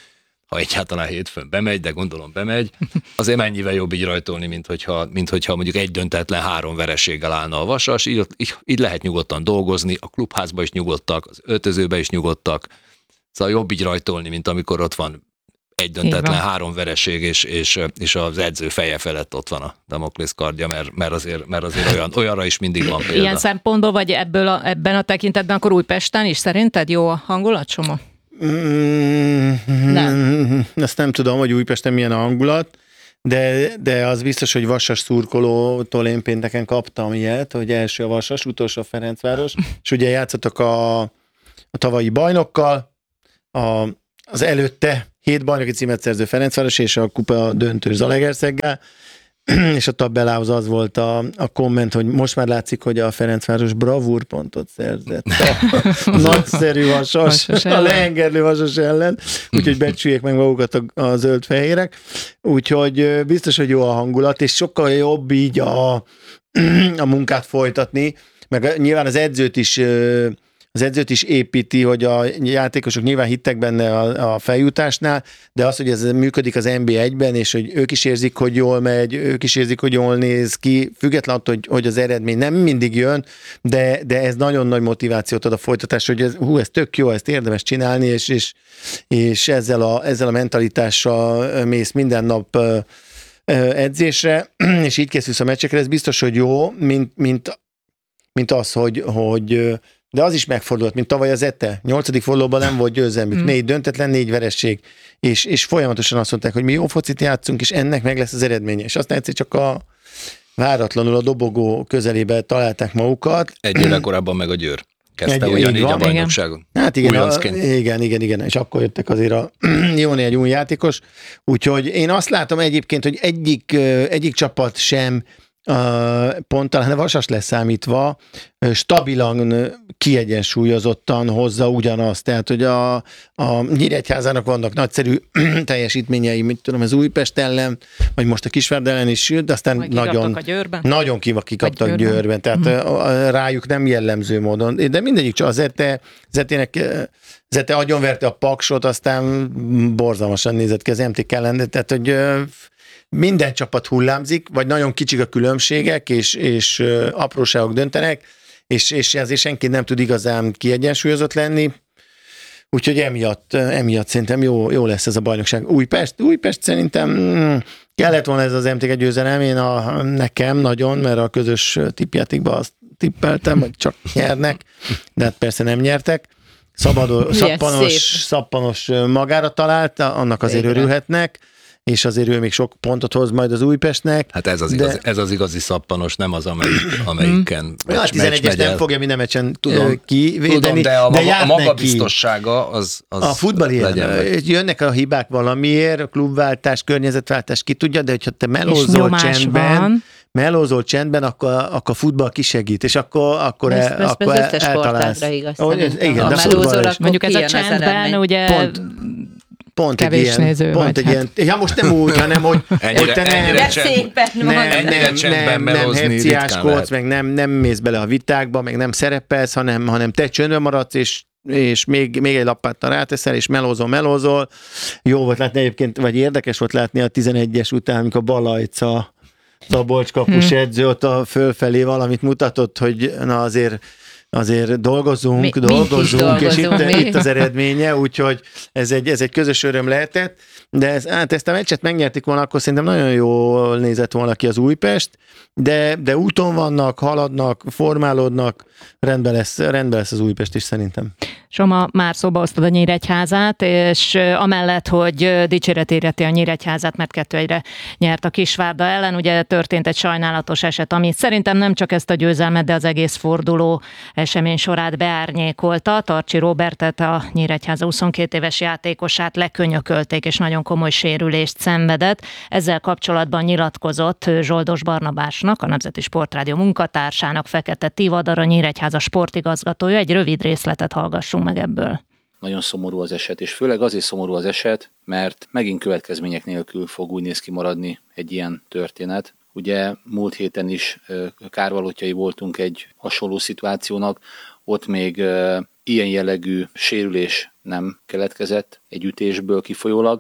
ha egyáltalán hétfőn bemegy, de gondolom bemegy, azért mennyivel jobb így rajtolni, mint hogyha, mint hogyha mondjuk egy döntetlen három vereséggel állna a Vasas, így, így, így lehet nyugodtan dolgozni, a klubházba is nyugodtak, az öltözőbe is nyugodtak, szóval jobb így rajtolni, mint amikor ott van egy döntetlen három vereség, és, és, és az edző feje felett ott van a Damoklész kardja, mert, mert, azért, mert azért olyan, olyanra is mindig van példa. Ilyen szempontból, vagy ebből a, ebben a tekintetben akkor Újpesten is szerinted jó a hangulat, Soma? Mm, nem. Ezt nem tudom, hogy Újpesten milyen a hangulat, de, de az biztos, hogy Vasas szurkolótól én pénteken kaptam ilyet, hogy első a Vasas, utolsó a Ferencváros, és ugye játszottak a, a tavalyi bajnokkal, a, az előtte hét bajnoki címet szerző Ferencváros, és a kupa döntő Zalaegerszeggel, és a tabellához az volt a, a komment, hogy most már látszik, hogy a Ferencváros bravúrpontot szerzett. A nagyszerű Vasas, a lehengerlő Vasas ellen, úgyhogy becsüljék meg magukat a, a zöld-fehérek. Úgyhogy biztos, hogy jó a hangulat, és sokkal jobb így a, a munkát folytatni, meg nyilván az edzőt is az edzőt is építi, hogy a játékosok nyilván hittek benne a, a feljutásnál, de az, hogy ez működik az en bé egyben, és hogy ők is érzik, hogy jól megy, ők is érzik, hogy jól néz ki, független attól, hogy, hogy az eredmény nem mindig jön, de, de ez nagyon nagy motivációt ad a folytatásra, hogy ez, hú, ez tök jó, ezt érdemes csinálni, és, és, és ezzel, a, ezzel a mentalitással mész minden nap edzésre, és így készülsz a meccsekre, ez biztos, hogy jó, mint, mint, mint az, hogy, hogy de az is megfordult, mint tavaly az Ete. Nyolcadik fordulóban nem volt győzelmük. Hmm. Négy döntetlen, négy veresség. És, és folyamatosan azt mondták, hogy mi jó focit játszunk, és ennek meg lesz az eredménye. És aztán egyszer csak a váratlanul a dobogó közelébe találták magukat. Egy éve korábban meg a Győr kezdte egy, ugyanígy a bajnokságon. Hát igen, a, igen, igen, igen, és akkor jöttek azért a jó néhány új játékos. Úgyhogy én azt látom egyébként, hogy egyik, egyik csapat sem Uh, pont talán a Vasas leszámítva stabilan, kiegyensúlyozottan hozza ugyanazt. Tehát, hogy a, a Nyíregyházának vannak nagyszerű teljesítményei, mit tudom, az Újpest ellen, vagy most a Kisvárd ellen is, de aztán vagy nagyon, nagyon kikaptak Győrben. Győrben. Tehát uh-huh. rájuk nem jellemző módon. De mindegyik csak az Zete, Zetének Zete agyonverte a Paksot, aztán borzalmasan nézett ki az em té ká ellen. Tehát, hogy minden csapat hullámzik, vagy nagyon kicsik a különbségek, és, és apróságok döntenek, és, és ezért senki nem tud igazán kiegyensúlyozott lenni. Úgyhogy emiatt, emiatt szerintem jó, jó lesz ez a bajnokság. Újpest, Újpest szerintem mm, kellett volna ez az em té ká győzelem, én a, nekem nagyon, mert a közös tippjátékban azt tippeltem, hogy csak nyernek, de hát persze nem nyertek. Szabadó, szappanos, szappanos magára talált, annak azért Végre. örülhetnek, és azért ő még sok pontot hoz majd az Újpestnek. Hát ez az, de... igazi, ez az igazi szappanos, nem az, amelyik, amelyiken meccs, a tizenegyes nem fogja minden meccsen tudom, kivédeni, tudom, de a, de maga, a magabiztossága az, az a futball ilyen, jönnek a hibák valamiért, a klubváltás, környezetváltás, ki tudja, de hogyha te melózol csendben, melózol csendben, akkor, akkor a futball kisegít, és akkor, akkor, ez, el, akkor el, eltalálsz. Igaz, oh, igen, de futball mondjuk ez a csendben, ugye... Pont, Pont egy ilyen, néző, pont egy hát. ilyen, ja most nem úgy, hanem hogy, ennyire, hogy te nem, ennyire csend, szépen nem, nem, nem, nem, nem hepciáskodsz, meg nem, nem mész bele a vitákba, meg nem szerepelsz, hanem, hanem te csöndben maradsz, és, és még, még egy lapáttal ráteszel, és melózol, melózol. Jó volt látni egyébként, vagy érdekes volt látni a tizenegyes után, amikor Balajca, Szabolcs kapus hmm. edző ott a fölfelé valamit mutatott, hogy na azért azért dolgozunk, mi, dolgozunk, és itt, itt az eredménye, úgyhogy ez egy, ez egy közös öröm lehetett, de ez, hát ezt a meccset megnyertik volna, akkor szerintem nagyon jól nézett volna ki az Újpest, de, de úton vannak, haladnak, formálódnak, rendben lesz, rendben lesz az Újpest is szerintem. Soma, már szóba hoztad a Nyíregyházát, és amellett, hogy dicséret érheti a Nyíregyházát, mert kettő egyre nyert a Kisvárda ellen, ugye történt egy sajnálatos eset, ami szerintem nem csak ezt a győzelmet, de az egész forduló esemény sorát beárnyékolta. Tarcsi Róbertet, a Nyíregyháza huszonkét éves játékosát lekönyökölték, és nagyon komoly sérülést szenvedett. Ezzel kapcsolatban nyilatkozott Zsoldos Barnabásnak, a Nemzeti Sportrádió munkatársának, Fekete Tivadar, a Nyíregyháza sportigazgatója. Egy rövid részletet hallgassunk meg ebből. Nagyon szomorú az eset, és főleg azért szomorú az eset, mert megint következmények nélkül fog úgy néz ki maradni egy ilyen történet. Ugye múlt héten is kárvalótjai voltunk egy hasonló szituációnak, ott még ilyen jellegű sérülés nem keletkezett egy ütésből kifolyólag,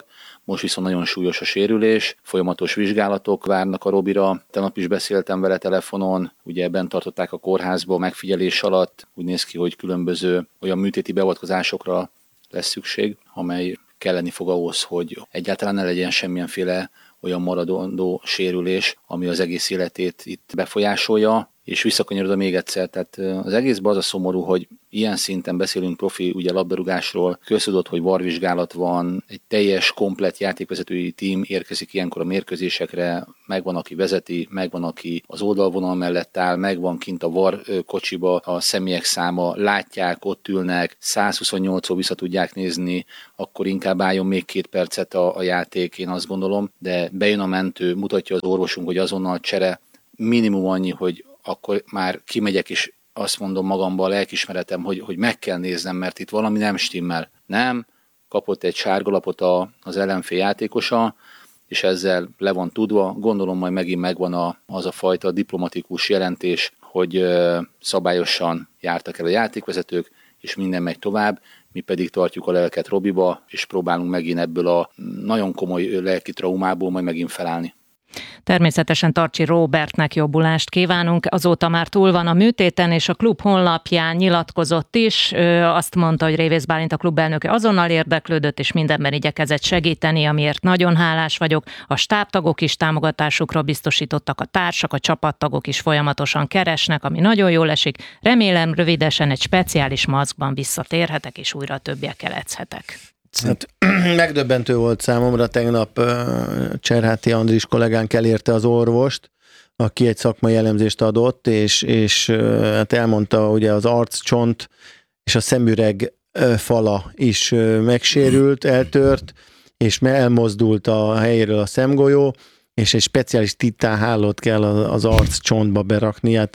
most viszont nagyon súlyos a sérülés, folyamatos vizsgálatok várnak a Robira. Tegnap is beszéltem vele telefonon, ugye bent tartották a kórházba megfigyelés alatt, úgy néz ki, hogy különböző olyan műtéti beavatkozásokra lesz szükség, amely kelleni fog ahhoz, hogy egyáltalán ne legyen semmilyenféle olyan maradandó sérülés, ami az egész életét itt befolyásolja, és visszakanyarodom még egyszer, tehát az egészben az a szomorú, hogy ilyen szinten beszélünk profi ugye labdarúgásról, köztudott, hogy varvizsgálat van, egy teljes, komplett játékvezetői tím érkezik ilyenkor a mérkőzésekre, megvan, aki vezeti, megvan, aki az oldalvonal mellett áll, megvan kint a var kocsiba a személyek száma, látják, ott ülnek, százhuszonnyolcról vissza tudják nézni, akkor inkább álljon még két percet a, a játék, én azt gondolom, de bejön a mentő, mutatja az orvosunk, hogy azonnal csere, minimum annyi, hogy akkor már kimegyek, és azt mondom magamban, a lelkismeretem, hogy, hogy meg kell néznem, mert itt valami nem stimmel. Nem, kapott egy sárgalapot a, az ellenfél játékosa, és ezzel le van tudva. Gondolom majd megint megvan a, az a fajta diplomatikus jelentés, hogy ö, szabályosan jártak el a játékvezetők, és minden megy tovább, mi pedig tartjuk a lelket Robiba, és próbálunk megint ebből a nagyon komoly lelki traumából majd megint felállni. Természetesen Tarcsi Róbertnek jobbulást kívánunk, azóta már túl van a műtéten, és a klub honlapján nyilatkozott is, ő azt mondta, hogy Révész Bálint a klub elnöke azonnal érdeklődött, és mindenben igyekezett segíteni, amiért nagyon hálás vagyok. A stábtagok is támogatásukra biztosítottak, a társak, a csapattagok is folyamatosan keresnek, ami nagyon jól esik. Remélem rövidesen egy speciális maszkban visszatérhetek, és újra többiekkel edzhetek. Hát, megdöbbentő volt számomra, tegnap uh, Cserháti Andris kollégánk elérte az orvost, aki egy szakmai elemzést adott, és, és uh, hát elmondta, hogy az arccsont és a szemüreg uh, fala is uh, megsérült, eltört, és elmozdult a helyéről a szemgolyó, és egy speciális titánhálót kell az arccsontba berakni, hát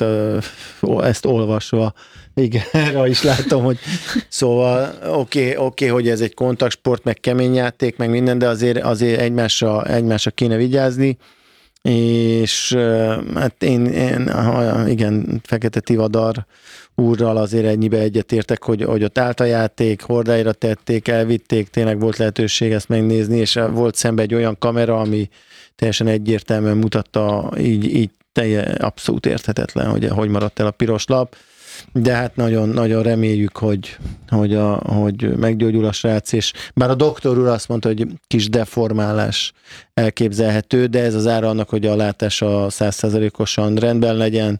uh, ezt olvasva, igen, erre is látom, hogy szóval oké, okay, okay, hogy ez egy kontaktsport, meg kemény játék, meg minden, de azért, azért egymásra, egymásra kéne vigyázni, és uh, hát én, én igen, Fekete Tivadar úrral azért ennyibe egyetértek, hogy, hogy ott állt a játék, hordáira tették, elvitték, tényleg volt lehetőség ezt megnézni, és volt szembe egy olyan kamera, ami teljesen egyértelműen mutatta, így, így telje, abszolút érthetetlen, hogy hogy maradt el a piros lap, de hát nagyon, nagyon reméljük, hogy, hogy, a, hogy meggyógyul a srác, és bár a doktor úr azt mondta, hogy kis deformálás elképzelhető, de ez az ára annak, hogy a látása száz százalékosan rendben legyen,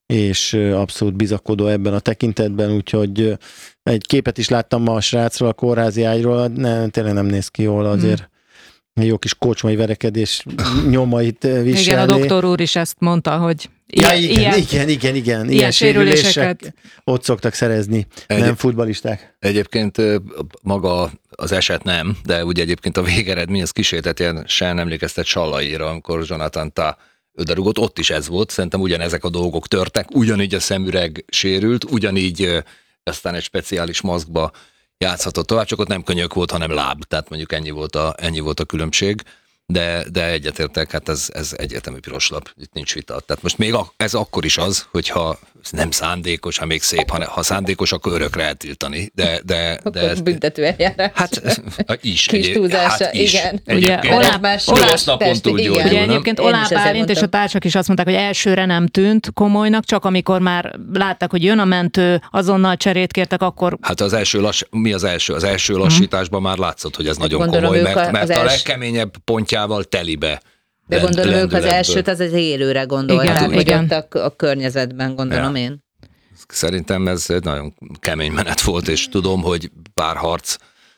és abszolút bizakodó ebben a tekintetben, úgyhogy egy képet is láttam ma a srácról, a kórházi ágyról, ne, tényleg nem néz ki jól azért. Hmm. Jó kis kocsmai verekedés nyomait viselni. Igen, a doktor úr is ezt mondta, hogy ilyen, ja, igen, ilyen, igen, igen, igen, ilyen, ilyen sérülések ott szoktak szerezni, Egy, nem futballisták. Egyébként maga az eset nem, de ugye egyébként a végeredmény az kísérletesen emlékeztet Sallaira, amikor Jonathan Tah öderugott, ott is ez volt, szerintem ugyanezek a dolgok törtek, ugyanígy a szemüreg sérült, ugyanígy aztán egy speciális maszkba játszhatott tovább, csak ott nem könyök volt, hanem láb, tehát mondjuk ennyi volt a, ennyi volt a különbség, de, de egyetértek, hát ez, ez egyértelmű piros lap, itt nincs vita. Tehát most még a, ez akkor is az, hogyha nem szándékos, ha még szép, ha, ha szándékos, akkor örökre eltiltani. De, de, de akkor büntető eljárás. Hát is. Kis egy, túlzása, hát is. igen. Ugye Oláb napon tud gyógyulni. Ugye egyébként Oláb Bálint és a társak is azt mondták, hogy elsőre nem tűnt komolynak, csak amikor már látták, hogy jön a mentő, azonnal cserét kértek, akkor... Hát az első lass, mi az első? Az első lassításban már látszott, hogy ez hát nagyon komoly, mert, mert a legkeményebb pontjával telibe. De gondolom ők az elsőt az az élőre gondolták, igen, hogy igen. Ott a, a környezetben, gondolom ja. én. Szerintem ez egy nagyon kemény menet volt, és tudom, hogy pár harc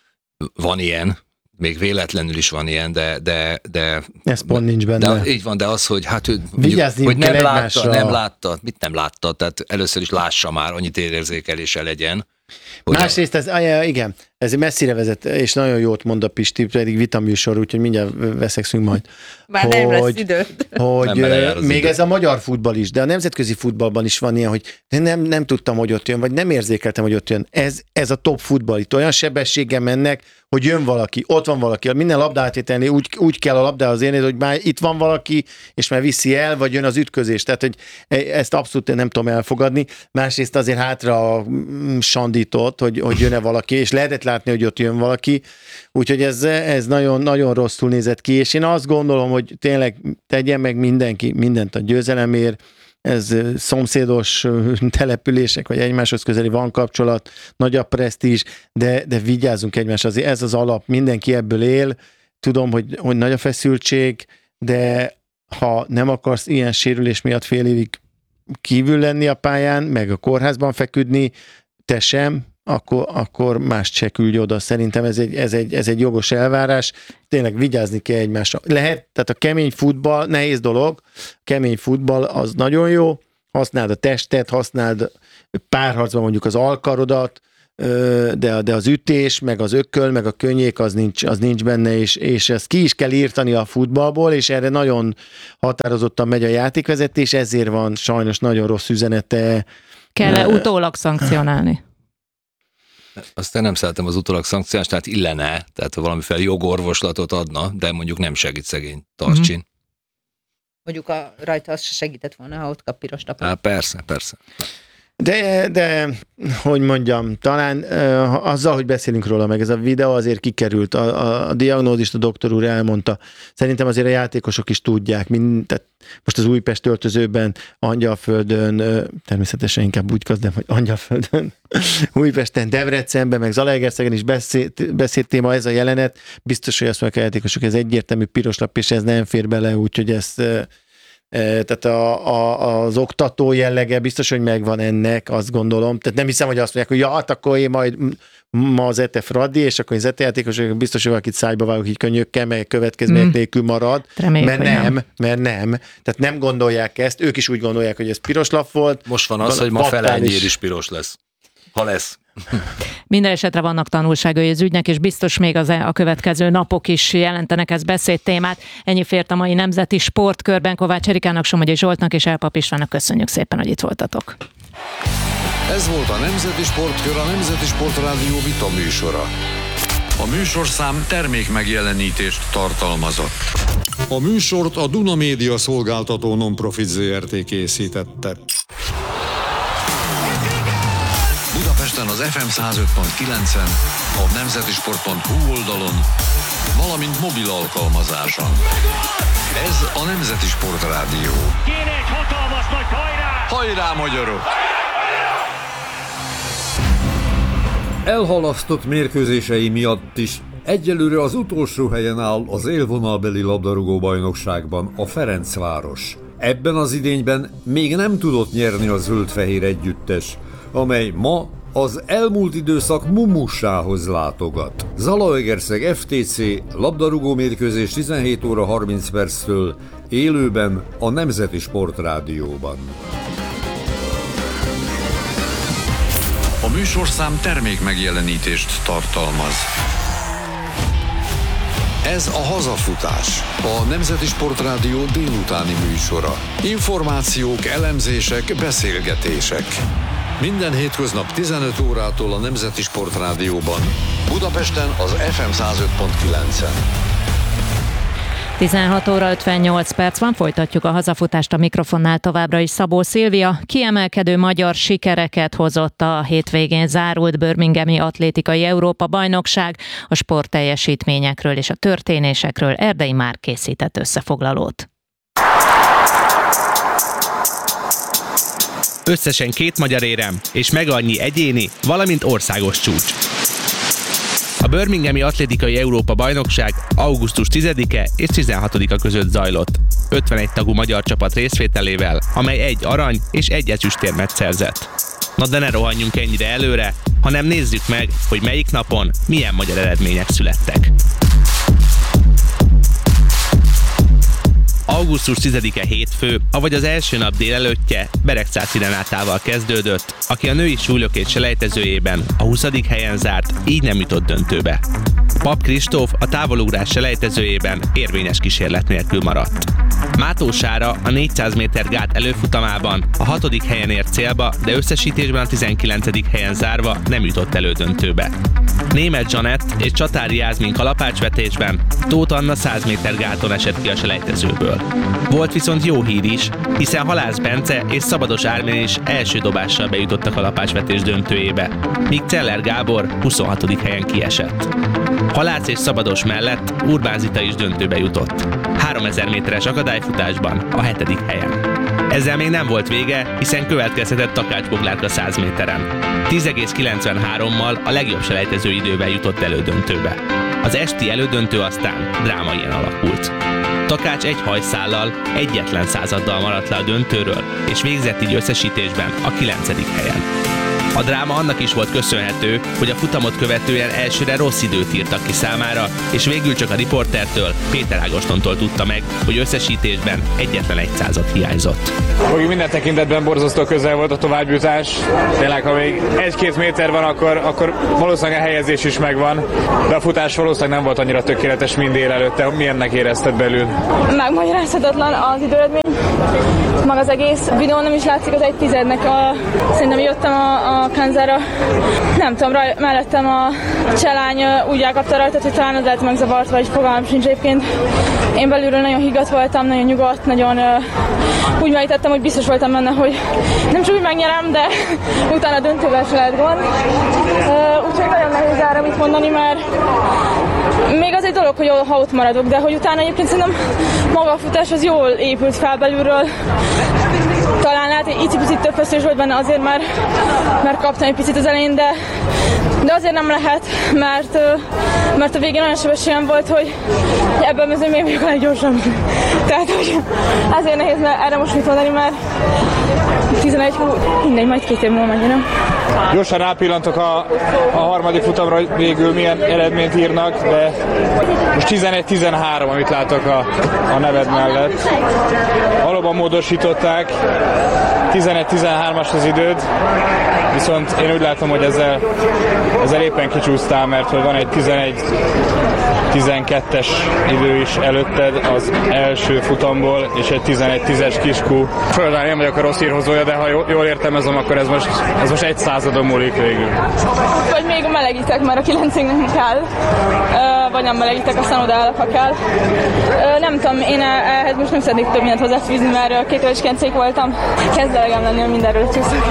van ilyen, még véletlenül is van ilyen, de... de, de ez pont nincs benne. De, így van, de az, hogy hát mondjuk, hogy nem látta, nem látta, mit nem látta, tehát először is lássa már, annyit érzékelése legyen. Másrészt ez, igen, ez messzire vezet, és nagyon jót mond a Pisti, pedig vitaműsor, úgyhogy mindjárt veszekszünk majd. Már hogy, nem lesz időd. Hogy még idő. Ez a magyar futball is, de a nemzetközi futballban is van ilyen, hogy nem, nem tudtam, hogy ott jön, vagy nem érzékeltem, hogy ott jön. Ez, ez a top futball, itt olyan sebességgel mennek, hogy jön valaki, ott van valaki, minden labdaátételnél úgy, úgy kell a labdához érni, hogy már itt van valaki, és már viszi el, vagy jön az ütközés. Tehát, hogy ezt abszolút nem tudom elfogadni. Másrészt azért hátra sandító ott, hogy, hogy jön-e valaki, és lehetett látni, hogy ott jön valaki, úgyhogy ez, ez nagyon, nagyon rosszul nézett ki, és én azt gondolom, hogy tényleg tegyen meg mindenki mindent a győzelemért, ez szomszédos települések, vagy egymáshoz közeli van kapcsolat, nagy a presztízs, de, de vigyázzunk egymásra, azért ez az alap, mindenki ebből él, tudom, hogy, hogy nagy a feszültség, de ha nem akarsz ilyen sérülés miatt fél évig kívül lenni a pályán, meg a kórházban feküdni, te sem, akkor, akkor mást se küldj oda. Szerintem ez egy, ez, egy, ez egy jogos elvárás. Tényleg vigyázni kell egymásra. Lehet, tehát a kemény futball, nehéz dolog, kemény futball az nagyon jó, használd a testet, használd párharcban mondjuk az alkarodat, de, de az ütés, meg az ökköl, meg a könnyék az nincs, az nincs benne, és, és ezt ki is kell írtani a futballból, és erre nagyon határozottan megy a játékvezetés, ezért van sajnos nagyon rossz üzenete. Kell-e utólag szankcionálni? Aztán nem szeretem az utólag szankcionálást, tehát illene, tehát valamiféle jogorvoslatot adna, de mondjuk nem segít szegény Tarcsin. Mm-hmm. Mondjuk a rajta az se segített volna, ha ott kap piros lapot. Há, persze, persze. De, de, hogy mondjam, talán uh, azzal, hogy beszélünk róla, meg ez a videó azért kikerült, a, a, a diagnózist a doktor úr elmondta. Szerintem azért a játékosok is tudják, mind, tehát most az Újpest öltözőben, Angyalföldön, uh, természetesen inkább úgy kezdem, hogy Angyalföldön, Újpesten, Debrecenben, meg Zalaegerszegen is beszélt, beszélt téma ez a jelenet. Biztos, hogy azt mondják a játékosok, ez egyértelmű piros lap, és ez nem fér bele, úgyhogy ezt... Uh, Tehát a, a, az oktató jellege biztos, hogy megvan ennek, azt gondolom. Tehát nem hiszem, hogy azt mondják, hogy ja, hát akkor én majd ma az Zete Fradi, és akkor az Zete játékosok biztos, hogy valakit szájba vágok így könnyökkel, meg következmények mm. nélkül marad. Reméljük, mert nem, nem, mert nem. Tehát nem gondolják ezt, ők is úgy gondolják, hogy ez piros lap volt. Most van az, hogy ma Ferenyér is piros lesz. Ha lesz. Minden esetre vannak tanulságai az ügynek, és biztos még az a következő napok is jelentenek ez beszédtémát. Ennyi fért a mai Nemzeti Sportkörben. Kovács Erikának, Somogyi Zsoltnak és Elpap Istvánnak köszönjük szépen, hogy itt voltatok. Ez volt a Nemzeti Sportkör, a Nemzeti Sportrádió vita műsora. A műsorszám termék megjelenítést tartalmazott. A műsort a Duna Média Szolgáltató Nonprofit zé er té készítette. Budapesten az ef em száz öt pont kilencen, a nemzetisport pont hu oldalon, valamint mobil alkalmazáson. Ez a Nemzeti Sportrádió. Kéne egy hatalmas nagy hajrá! Hajrá, magyarok! Elhalasztott mérkőzései miatt is egyelőre az utolsó helyen áll az élvonalbeli labdarúgó bajnokságban a Ferencváros. Ebben az idényben még nem tudott nyerni a zöld-fehér együttes, amely ma az elmúlt időszak mumussához látogat. Zalaegerszeg ef té cé labdarúgó mérkőzés tizenhét óra harminc perctől élőben a Nemzeti Sportrádióban. A műsorszám termék megjelenítést tartalmaz. Ez a Hazafutás, a Nemzeti Sportrádió délutáni műsora. Információk, elemzések, beszélgetések. Minden hétköznap tizenöt órától a Nemzeti Sportrádióban. Budapesten az ef em száz öt pont kilencen. tizenhat óra ötvennyolc perc van, folytatjuk a hazafutást, a mikrofonnál továbbra is Szabó Szilvia. Kiemelkedő magyar sikereket hozott a hétvégén zárult birminghami atlétikai Európa-bajnokság. A sportteljesítményekről és a történésekről Erdei Márk készített összefoglalót. Összesen két magyar érem, és meg annyi egyéni, valamint országos csúcs. A birminghami atlétikai Európa-bajnokság augusztus tizedike és tizenhatodika között zajlott, ötvenegy tagú magyar csapat részvételével, amely egy arany és egy ezüstérmet szerzett. Na de ne rohanjunk ennyire előre, hanem nézzük meg, hogy melyik napon milyen magyar eredmények születtek. augusztus tizedike hétfő, avagy az első nap délelőttje Beregszáci Renátával kezdődött, aki a női súlylökés selejtezőjében a huszadik helyen zárt, így nem jutott döntőbe. Pap Kristóf a távolugrás selejtezőjében érvényes kísérlet nélkül maradt. Mátó Sára a négyszáz méter gát előfutamában a hatodik helyen ért célba, de összesítésben a tizenkilencedik helyen zárva nem jutott elődöntőbe. Németh Zsanett és Csatári Jászmin kalapácsvetésben, Tóth Anna száz méter gáton esett ki a selejtezőből. Volt viszont jó hír is, hiszen Halász Bence és Szabados Ármin is első dobással bejutott a kalapácsvetés döntőjébe, míg Celler Gábor huszonhatodik helyen kiesett. Halász és Szabados mellett Urbán Zita is döntőbe jutott. háromezer méteres akadályfutásban a hetedik helyen. Ezzel még nem volt vége, hiszen következhetett Takács Boglárka száz méteren. tíz egész kilencvenhárommal a legjobb selejtező idővel jutott elődöntőbe. Az esti elődöntő aztán drámaian alakult. Takács egy hajszállal, egyetlen századdal maradt le a döntőről, és végzett így összesítésben a kilencedik helyen. A dráma annak is volt köszönhető, hogy a futamot követően elsőre rossz időt írtak ki számára, és végül csak a riportertől, Péter Ágostontól tudta meg, hogy összesítésben egyetlen egy század hiányzott. Hogy minden tekintetben borzasztó közel volt a továbbjutás. Tényleg, ha még egy-két méter van, akkor, akkor valószínűleg a helyezés is megvan, de a futás valószínűleg nem volt annyira tökéletes, mint délelőtte. Milyennek érezted belül? Megmagyarázhatatlan az időredmény. Maga az egész videón nem is látszik az egy tizednek a... Szerintem jöttem a, a Kanzára, nem tudom, raj, mellettem a cselány úgy elkapta rajtad, hogy talán az lehet megzavart, vagy fogalmam sincs egyébként. Én belülről nagyon higgadt voltam, nagyon nyugodt, nagyon uh, úgy megítettem, hogy biztos voltam benne, hogy nem csak úgy megnyerem, de utána döntővel se lehet gond. Uh, úgyhogy nagyon nehéz erre mit mondani, mert még az egy dolog, hogy ha ott maradok, de hogy utána egyébként szerintem maga a futás az jól épült fel belülről. Talán lehet, hogy icipicit több feszülés volt benne azért, mert, mert kaptam egy picit az elején, de, de azért nem lehet, mert, mert a végén olyan sebességem volt, hogy ebben mezőn még vagyok a leggyorsabb. Tehát, hogy azért nehéz erre most mit mondani, mert tizenegy, mindegy, majd két év múlva megnyerem. Gyorsan rápillantok a, a harmadik futamra, hogy végül milyen eredményt írnak, de most tizenegy tizenhárom, amit látok a, a neved mellett. Valóban módosították, tizenegy tizenhármas az időd, viszont én úgy látom, hogy ezzel, ezzel éppen kicsúsztál, mert hogy van egy tizenegy tizenkettes idő is előtted az első futamból, és egy tizenegy tízes kiskú. Földán én vagyok a rossz hírhozója, de ha jól értelmezem, akkor ez most, ez most egy századon múlik végül. Vagy még melegítek, mert a kilencig kell, vagy nem melegítek, aztán odaállok, ha kell. Nem tudom, én ehhez most nem szeretnék több mindent hozzáfűzni, mert két éves kencék voltam. Kezd elegem lenni, hogy mindenről csúszok.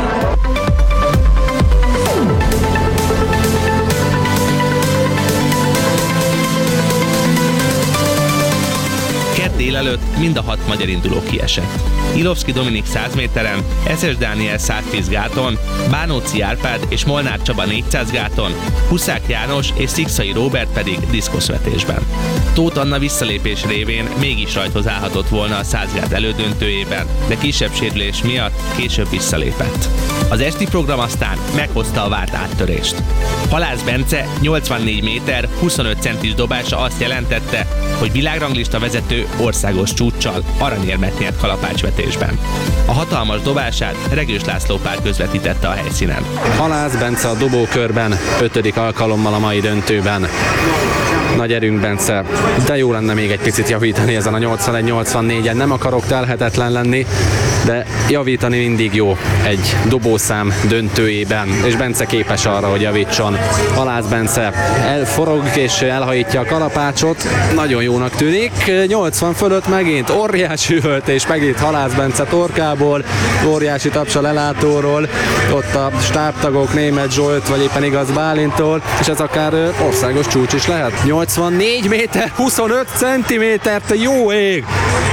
Délelőtt mind a hat magyar induló kiesett. Ilovszki Dominik száz méteren, Eszes Dániel száztíz gáton, Bánóci Árpád és Molnár Csaba négyszáz gáton, Huszák János és Szikszai Róbert pedig diszkoszvetésben. Tóth Anna visszalépés révén mégis rajthoz állhatott volna a száz gát elődöntőjében, de kisebb sérülés miatt később visszalépett. Az esti program aztán meghozta a várt áttörést. Halász Bence nyolcvannégy méter, huszonöt centis dobása azt jelentette, hogy világranglista vezető országos csúccsal aranyérmet nyert kalapácsvetésben. A hatalmas dobását Regős László pár közvetítette a helyszínen. Halász Bence a dobókörben, ötödik alkalommal a mai döntőben. Nagy erőnk, Bence, de jó lenne még egy picit javítani ezen a nyolcvanegy nyolcvannégyen. Nem akarok telhetetlen lenni, de javítani mindig jó egy dobószám döntőjében, és Bence képes arra, hogy javítson. Halász Bence elforog és elhajítja a kalapácsot, nagyon jónak tűnik, nyolcvan fölött megint óriási üvöltés, megint Halász Bence torkából, óriási taps a lelátóról, ott a stábtagok, Németh Zsolt, vagy éppen igaz Bálintól, és ez akár országos csúcs is lehet. nyolcvannégy méter, huszonöt centiméter, te jó ég!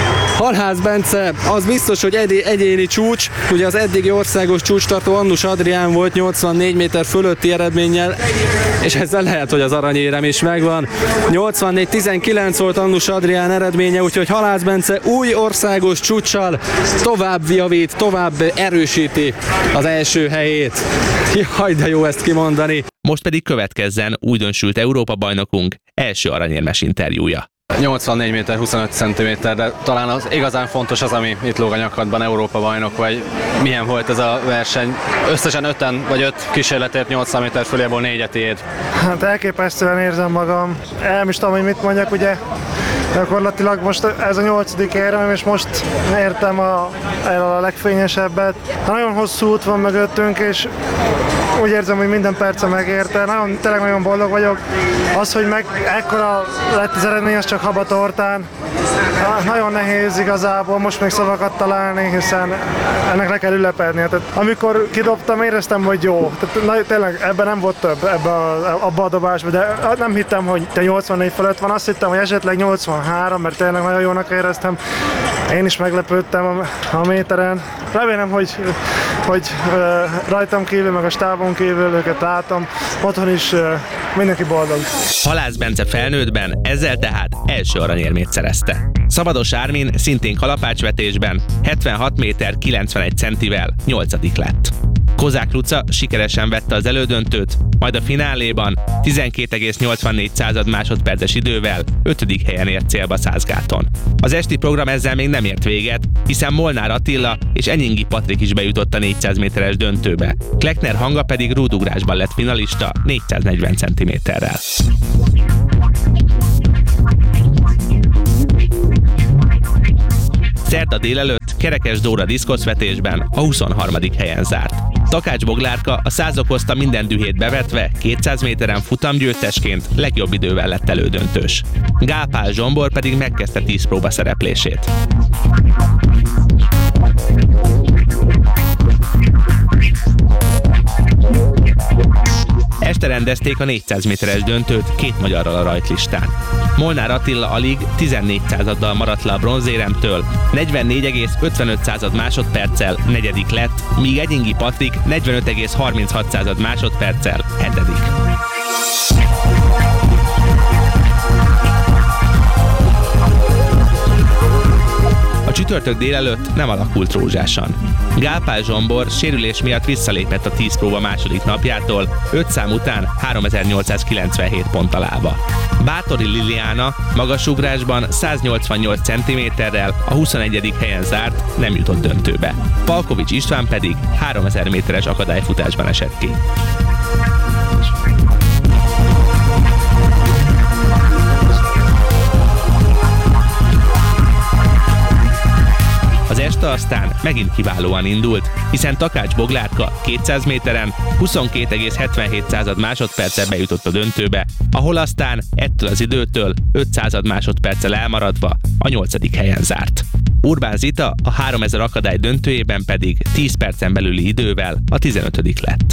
Halász Bence, az biztos, hogy egy, egyéni csúcs, ugye az eddigi országos csúcstartó Annus Adrián volt nyolcvannégy méter fölötti eredménnyel, és ezzel lehet, hogy az aranyérem is megvan. nyolcvannégy tizenkilenc volt Annus Adrián eredménye, úgyhogy Halász Bence új országos csúccsal tovább javít, tovább erősíti az első helyét. Jaj, de jó ezt kimondani. Most pedig következzen újdonsült Európa-bajnokunk első aranyérmes interjúja. nyolcvannégy méter, huszonöt centiméter, de talán az igazán fontos az, ami itt lóg a nyakadban, Európa bajnok vagy. Milyen volt ez a verseny? Összesen öten vagy öt kísérletért nyolcvan méter föléból négyet éd. Hát elképesztően érzem magam. Nem is tudom, hogy mit mondjak, ugye gyakorlatilag most ez a nyolcadik érem, és most értem a, el a legfényesebbet. Nagyon hosszú út van mögöttünk, és úgy érzem, hogy minden perce megérte, nagyon, tényleg nagyon boldog vagyok. Az, hogy meg ekkora lett az eredmény, az csak habatortán. Nagyon nehéz igazából most még szavakat találni, hiszen ennek le kell ülepedni. Tehát, amikor kidobtam, éreztem, hogy jó. Tehát, na, tényleg ebben nem volt több, ebbe a, abba a dobásba, de nem hittem, hogy te nyolcvannégy fölött van. Azt hittem, hogy esetleg nyolcvanhárom, mert tényleg nagyon jónak éreztem. Én is meglepődtem a, a méteren. Remélem, hogy, hogy uh, rajtam kívül, meg a stábon kívül őket látom. Otthon is uh, mindenki boldog. Halász Bence felnőttben ezzel tehát első aranyérmét szerezte. Szabados Ármin szintén kalapácsvetésben hetvenhat méter kilencvenegy centivel nyolcadik lett. Kozák Luca sikeresen vette az elődöntőt, majd a fináléban tizenkét egész nyolcvannégy másodperces idővel ötödik helyen ért célba Százgáton. Az esti program ezzel még nem ért véget, hiszen Molnár Attila és Enyingi Patrik is bejutott a négyszáz méteres döntőbe. Kleckner Hanga pedig rúdugrásban lett finalista négyszáznegyven centiméterrel. Szerda délelőtt Kerekes Dóra diszkoszvetésben a huszonharmadik helyen zárt. Takács Boglárka a száz okozta minden dühét bevetve kétszáz méteren futamgyőztesként legjobb idővel lett elődöntős. Gál Zsombor pedig megkezdte tíz próba szereplését. Este rendezték a négyszáz méteres döntőt két magyarral a rajtlistán. Molnár Attila alig tizennégy századdal maradt le a bronzéremtől, negyvennégy egész ötvenöt másodperccel negyedik lett, míg Enyingi Patrik negyvenöt egész harminchat másodperccel hetedik. A csütörtök délelőtt nem alakult rózsásan. Gál Zsombor sérülés miatt visszalépett a tíz próba második napjától, öt szám után háromezer-nyolcszázkilencvenhét ponttal állva. Bátori Liliana magasugrásban száznyolcvannyolc centiméterrel a huszonegyedik helyen zárt, nem jutott döntőbe. Palkovics István pedig háromezer méteres akadályfutásban esett ki. Az este aztán megint kiválóan indult, hiszen Takács Boglárka kétszáz méteren huszonkét egész hetvenhét másodperccel bejutott a döntőbe, ahol aztán ettől az időtől öt másodperccel elmaradva a nyolcadik helyen zárt. Urbán Zita a háromezer akadály döntőjében pedig tíz percen belüli idővel a tizenötödik lett.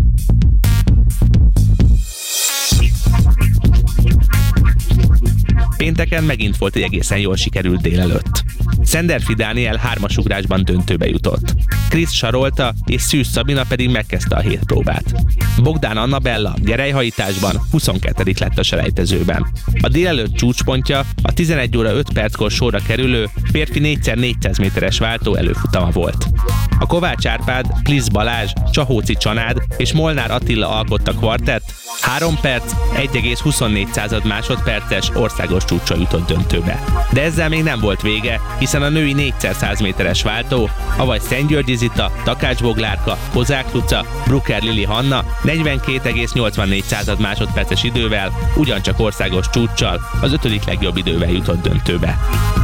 Pénteken megint volt egy egészen jól sikerült délelőtt. Szenderfi Dániel hármasugrásban döntőbe jutott. Krisz Sarolta és Szűz Szabina pedig megkezdte a hét próbát. Bogdán Annabella gerelyhajításban huszonkettő lett a selejtezőben. A délelőtt csúcspontja a tizenegy óra öt perckor sorra kerülő férfi négyszer négyszáz méteres váltó előfutama volt. A Kovács Árpád, Plisz Balázs, Csahóci Csanád és Molnár Attila alkotta kvartett, három perc, egy egész huszonnégy másodperces országos csúccsal jutott döntőbe. De ezzel még nem volt vége, hiszen a női négyszer száz méteres váltó, avagy Szentgyörgyi Zita, Takács Boglárka, Kozák Luca, Brucker Lili Hanna negyvenkét egész nyolcvannégy másodperces idővel, ugyancsak országos csúccsal, az ötödik legjobb idővel jutott döntőbe.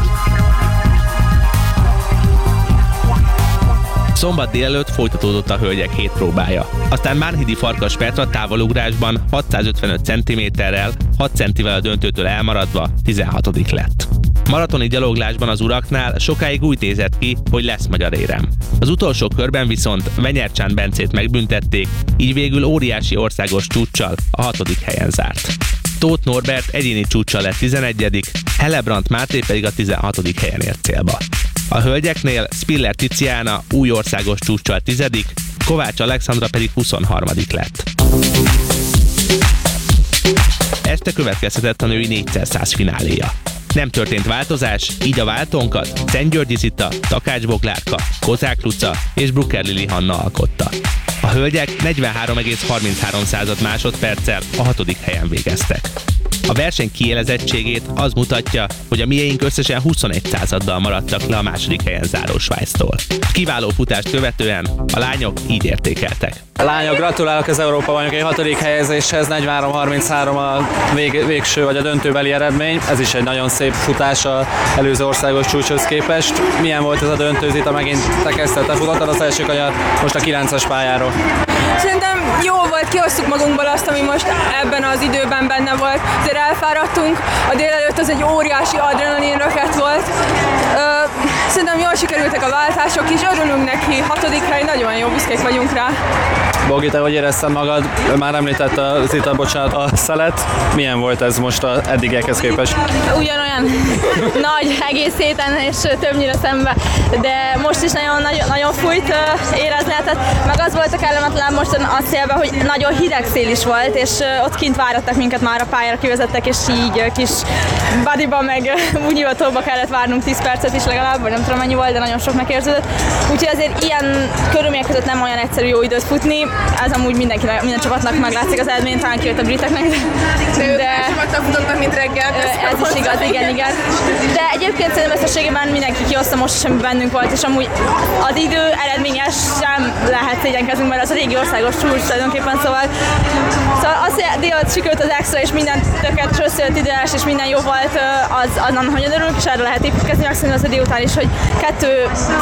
Szombat délelőtt folytatódott a hölgyek hét próbája. Aztán Márhidi Farkas Petra távolugrásban hatszázötvenöt centiméterrel, hat centivel a döntőtől elmaradva tizenhatodik lett. Maratoni gyaloglásban az uraknál sokáig úgy nézett ki, hogy lesz magyar érem. Az utolsó körben viszont Venyercsán Bencét megbüntették, így végül óriási országos csúccsal a hatodik helyen zárt. Tóth Norbert egyéni csúccsal lett tizenegyedik, Hellebrandt Máté pedig a tizenhatodik helyen ért célba. A hölgyeknél Spiller Tiziana új országos csúccsal tizedik, Kovács Alexandra pedig huszonharmadik lett. Este következhetett a női négyszer száz fináléja. Nem történt változás, így a váltónkat Szentgyörgyi Zita, Takács Boglárka, Kozák Luca és Brucker Lili Hanna alkotta. A hölgyek negyvenhárom egész harminchárom másodperccel a hatodik helyen végeztek. A verseny kiélezettségét az mutatja, hogy a miénk összesen huszonegy századdal maradtak le a második helyen záró Svájctól. Kiváló futást követően a lányok így értékeltek. Lányok, gratulálok az Európa-bajnoki hatodik helyezéshez, negyvenhárom harminchárom a vég, végső vagy a döntőbeli eredmény. Ez is egy nagyon szép futás az előző országos csúcshoz képest. Milyen volt ez a döntő, Zita, megint te kezdted, te futottad az első kanyart most a kilences pályáról? Szerintem jó volt, kihoztuk magunkból azt, ami most ebben az időben benne volt. Azért elfáradtunk, a délelőtt az egy óriási adrenalin röket volt. Szerintem jól sikerültek a váltások is, örülünk neki, hatodik hely, nagyon jó, büszkék vagyunk rá. Bogi, te hogy érezted magad? Már említette a Zita, bocsánat, a szelet. Milyen volt ez most az eddigiekhez képest? Ugyanolyan nagy egész héten és többnyire szembe, de most is nagyon, nagyon, nagyon fújt, érezni lehetett. Meg az volt a kellemetlen most a szélben, hogy nagyon hideg szél is volt, és ott kint várattak minket már a pályára, kivezettek, és így kis bodyba meg úgyivatóba kellett várnunk tíz percet is legalább, vagy nem tudom mennyi volt, de nagyon sok megérződött. Úgyhogy azért ilyen körülmények között nem olyan egyszerű jó időt futni. Ez amúgy mindenki, minden csapatnak meglátszik az eredmény, talán kijött a briteknek. De, de futottak, mint reggel. Ez is igaz, igen, igen. De egyébként szerintem összességében mindenki kihozta most, semmi bennünk volt, és amúgy az idő eredményes sem lehet szégyenkezünk, mert az a régi országos csúcs tulajdonképpen, szóval, szóval az, hogy délután sikerült az extra, és minden tökéletes összejött idős, és minden jó volt, az, az nagyon örülünk, és erre lehet építkezni, meg szerintem az a délután is, hogy kettő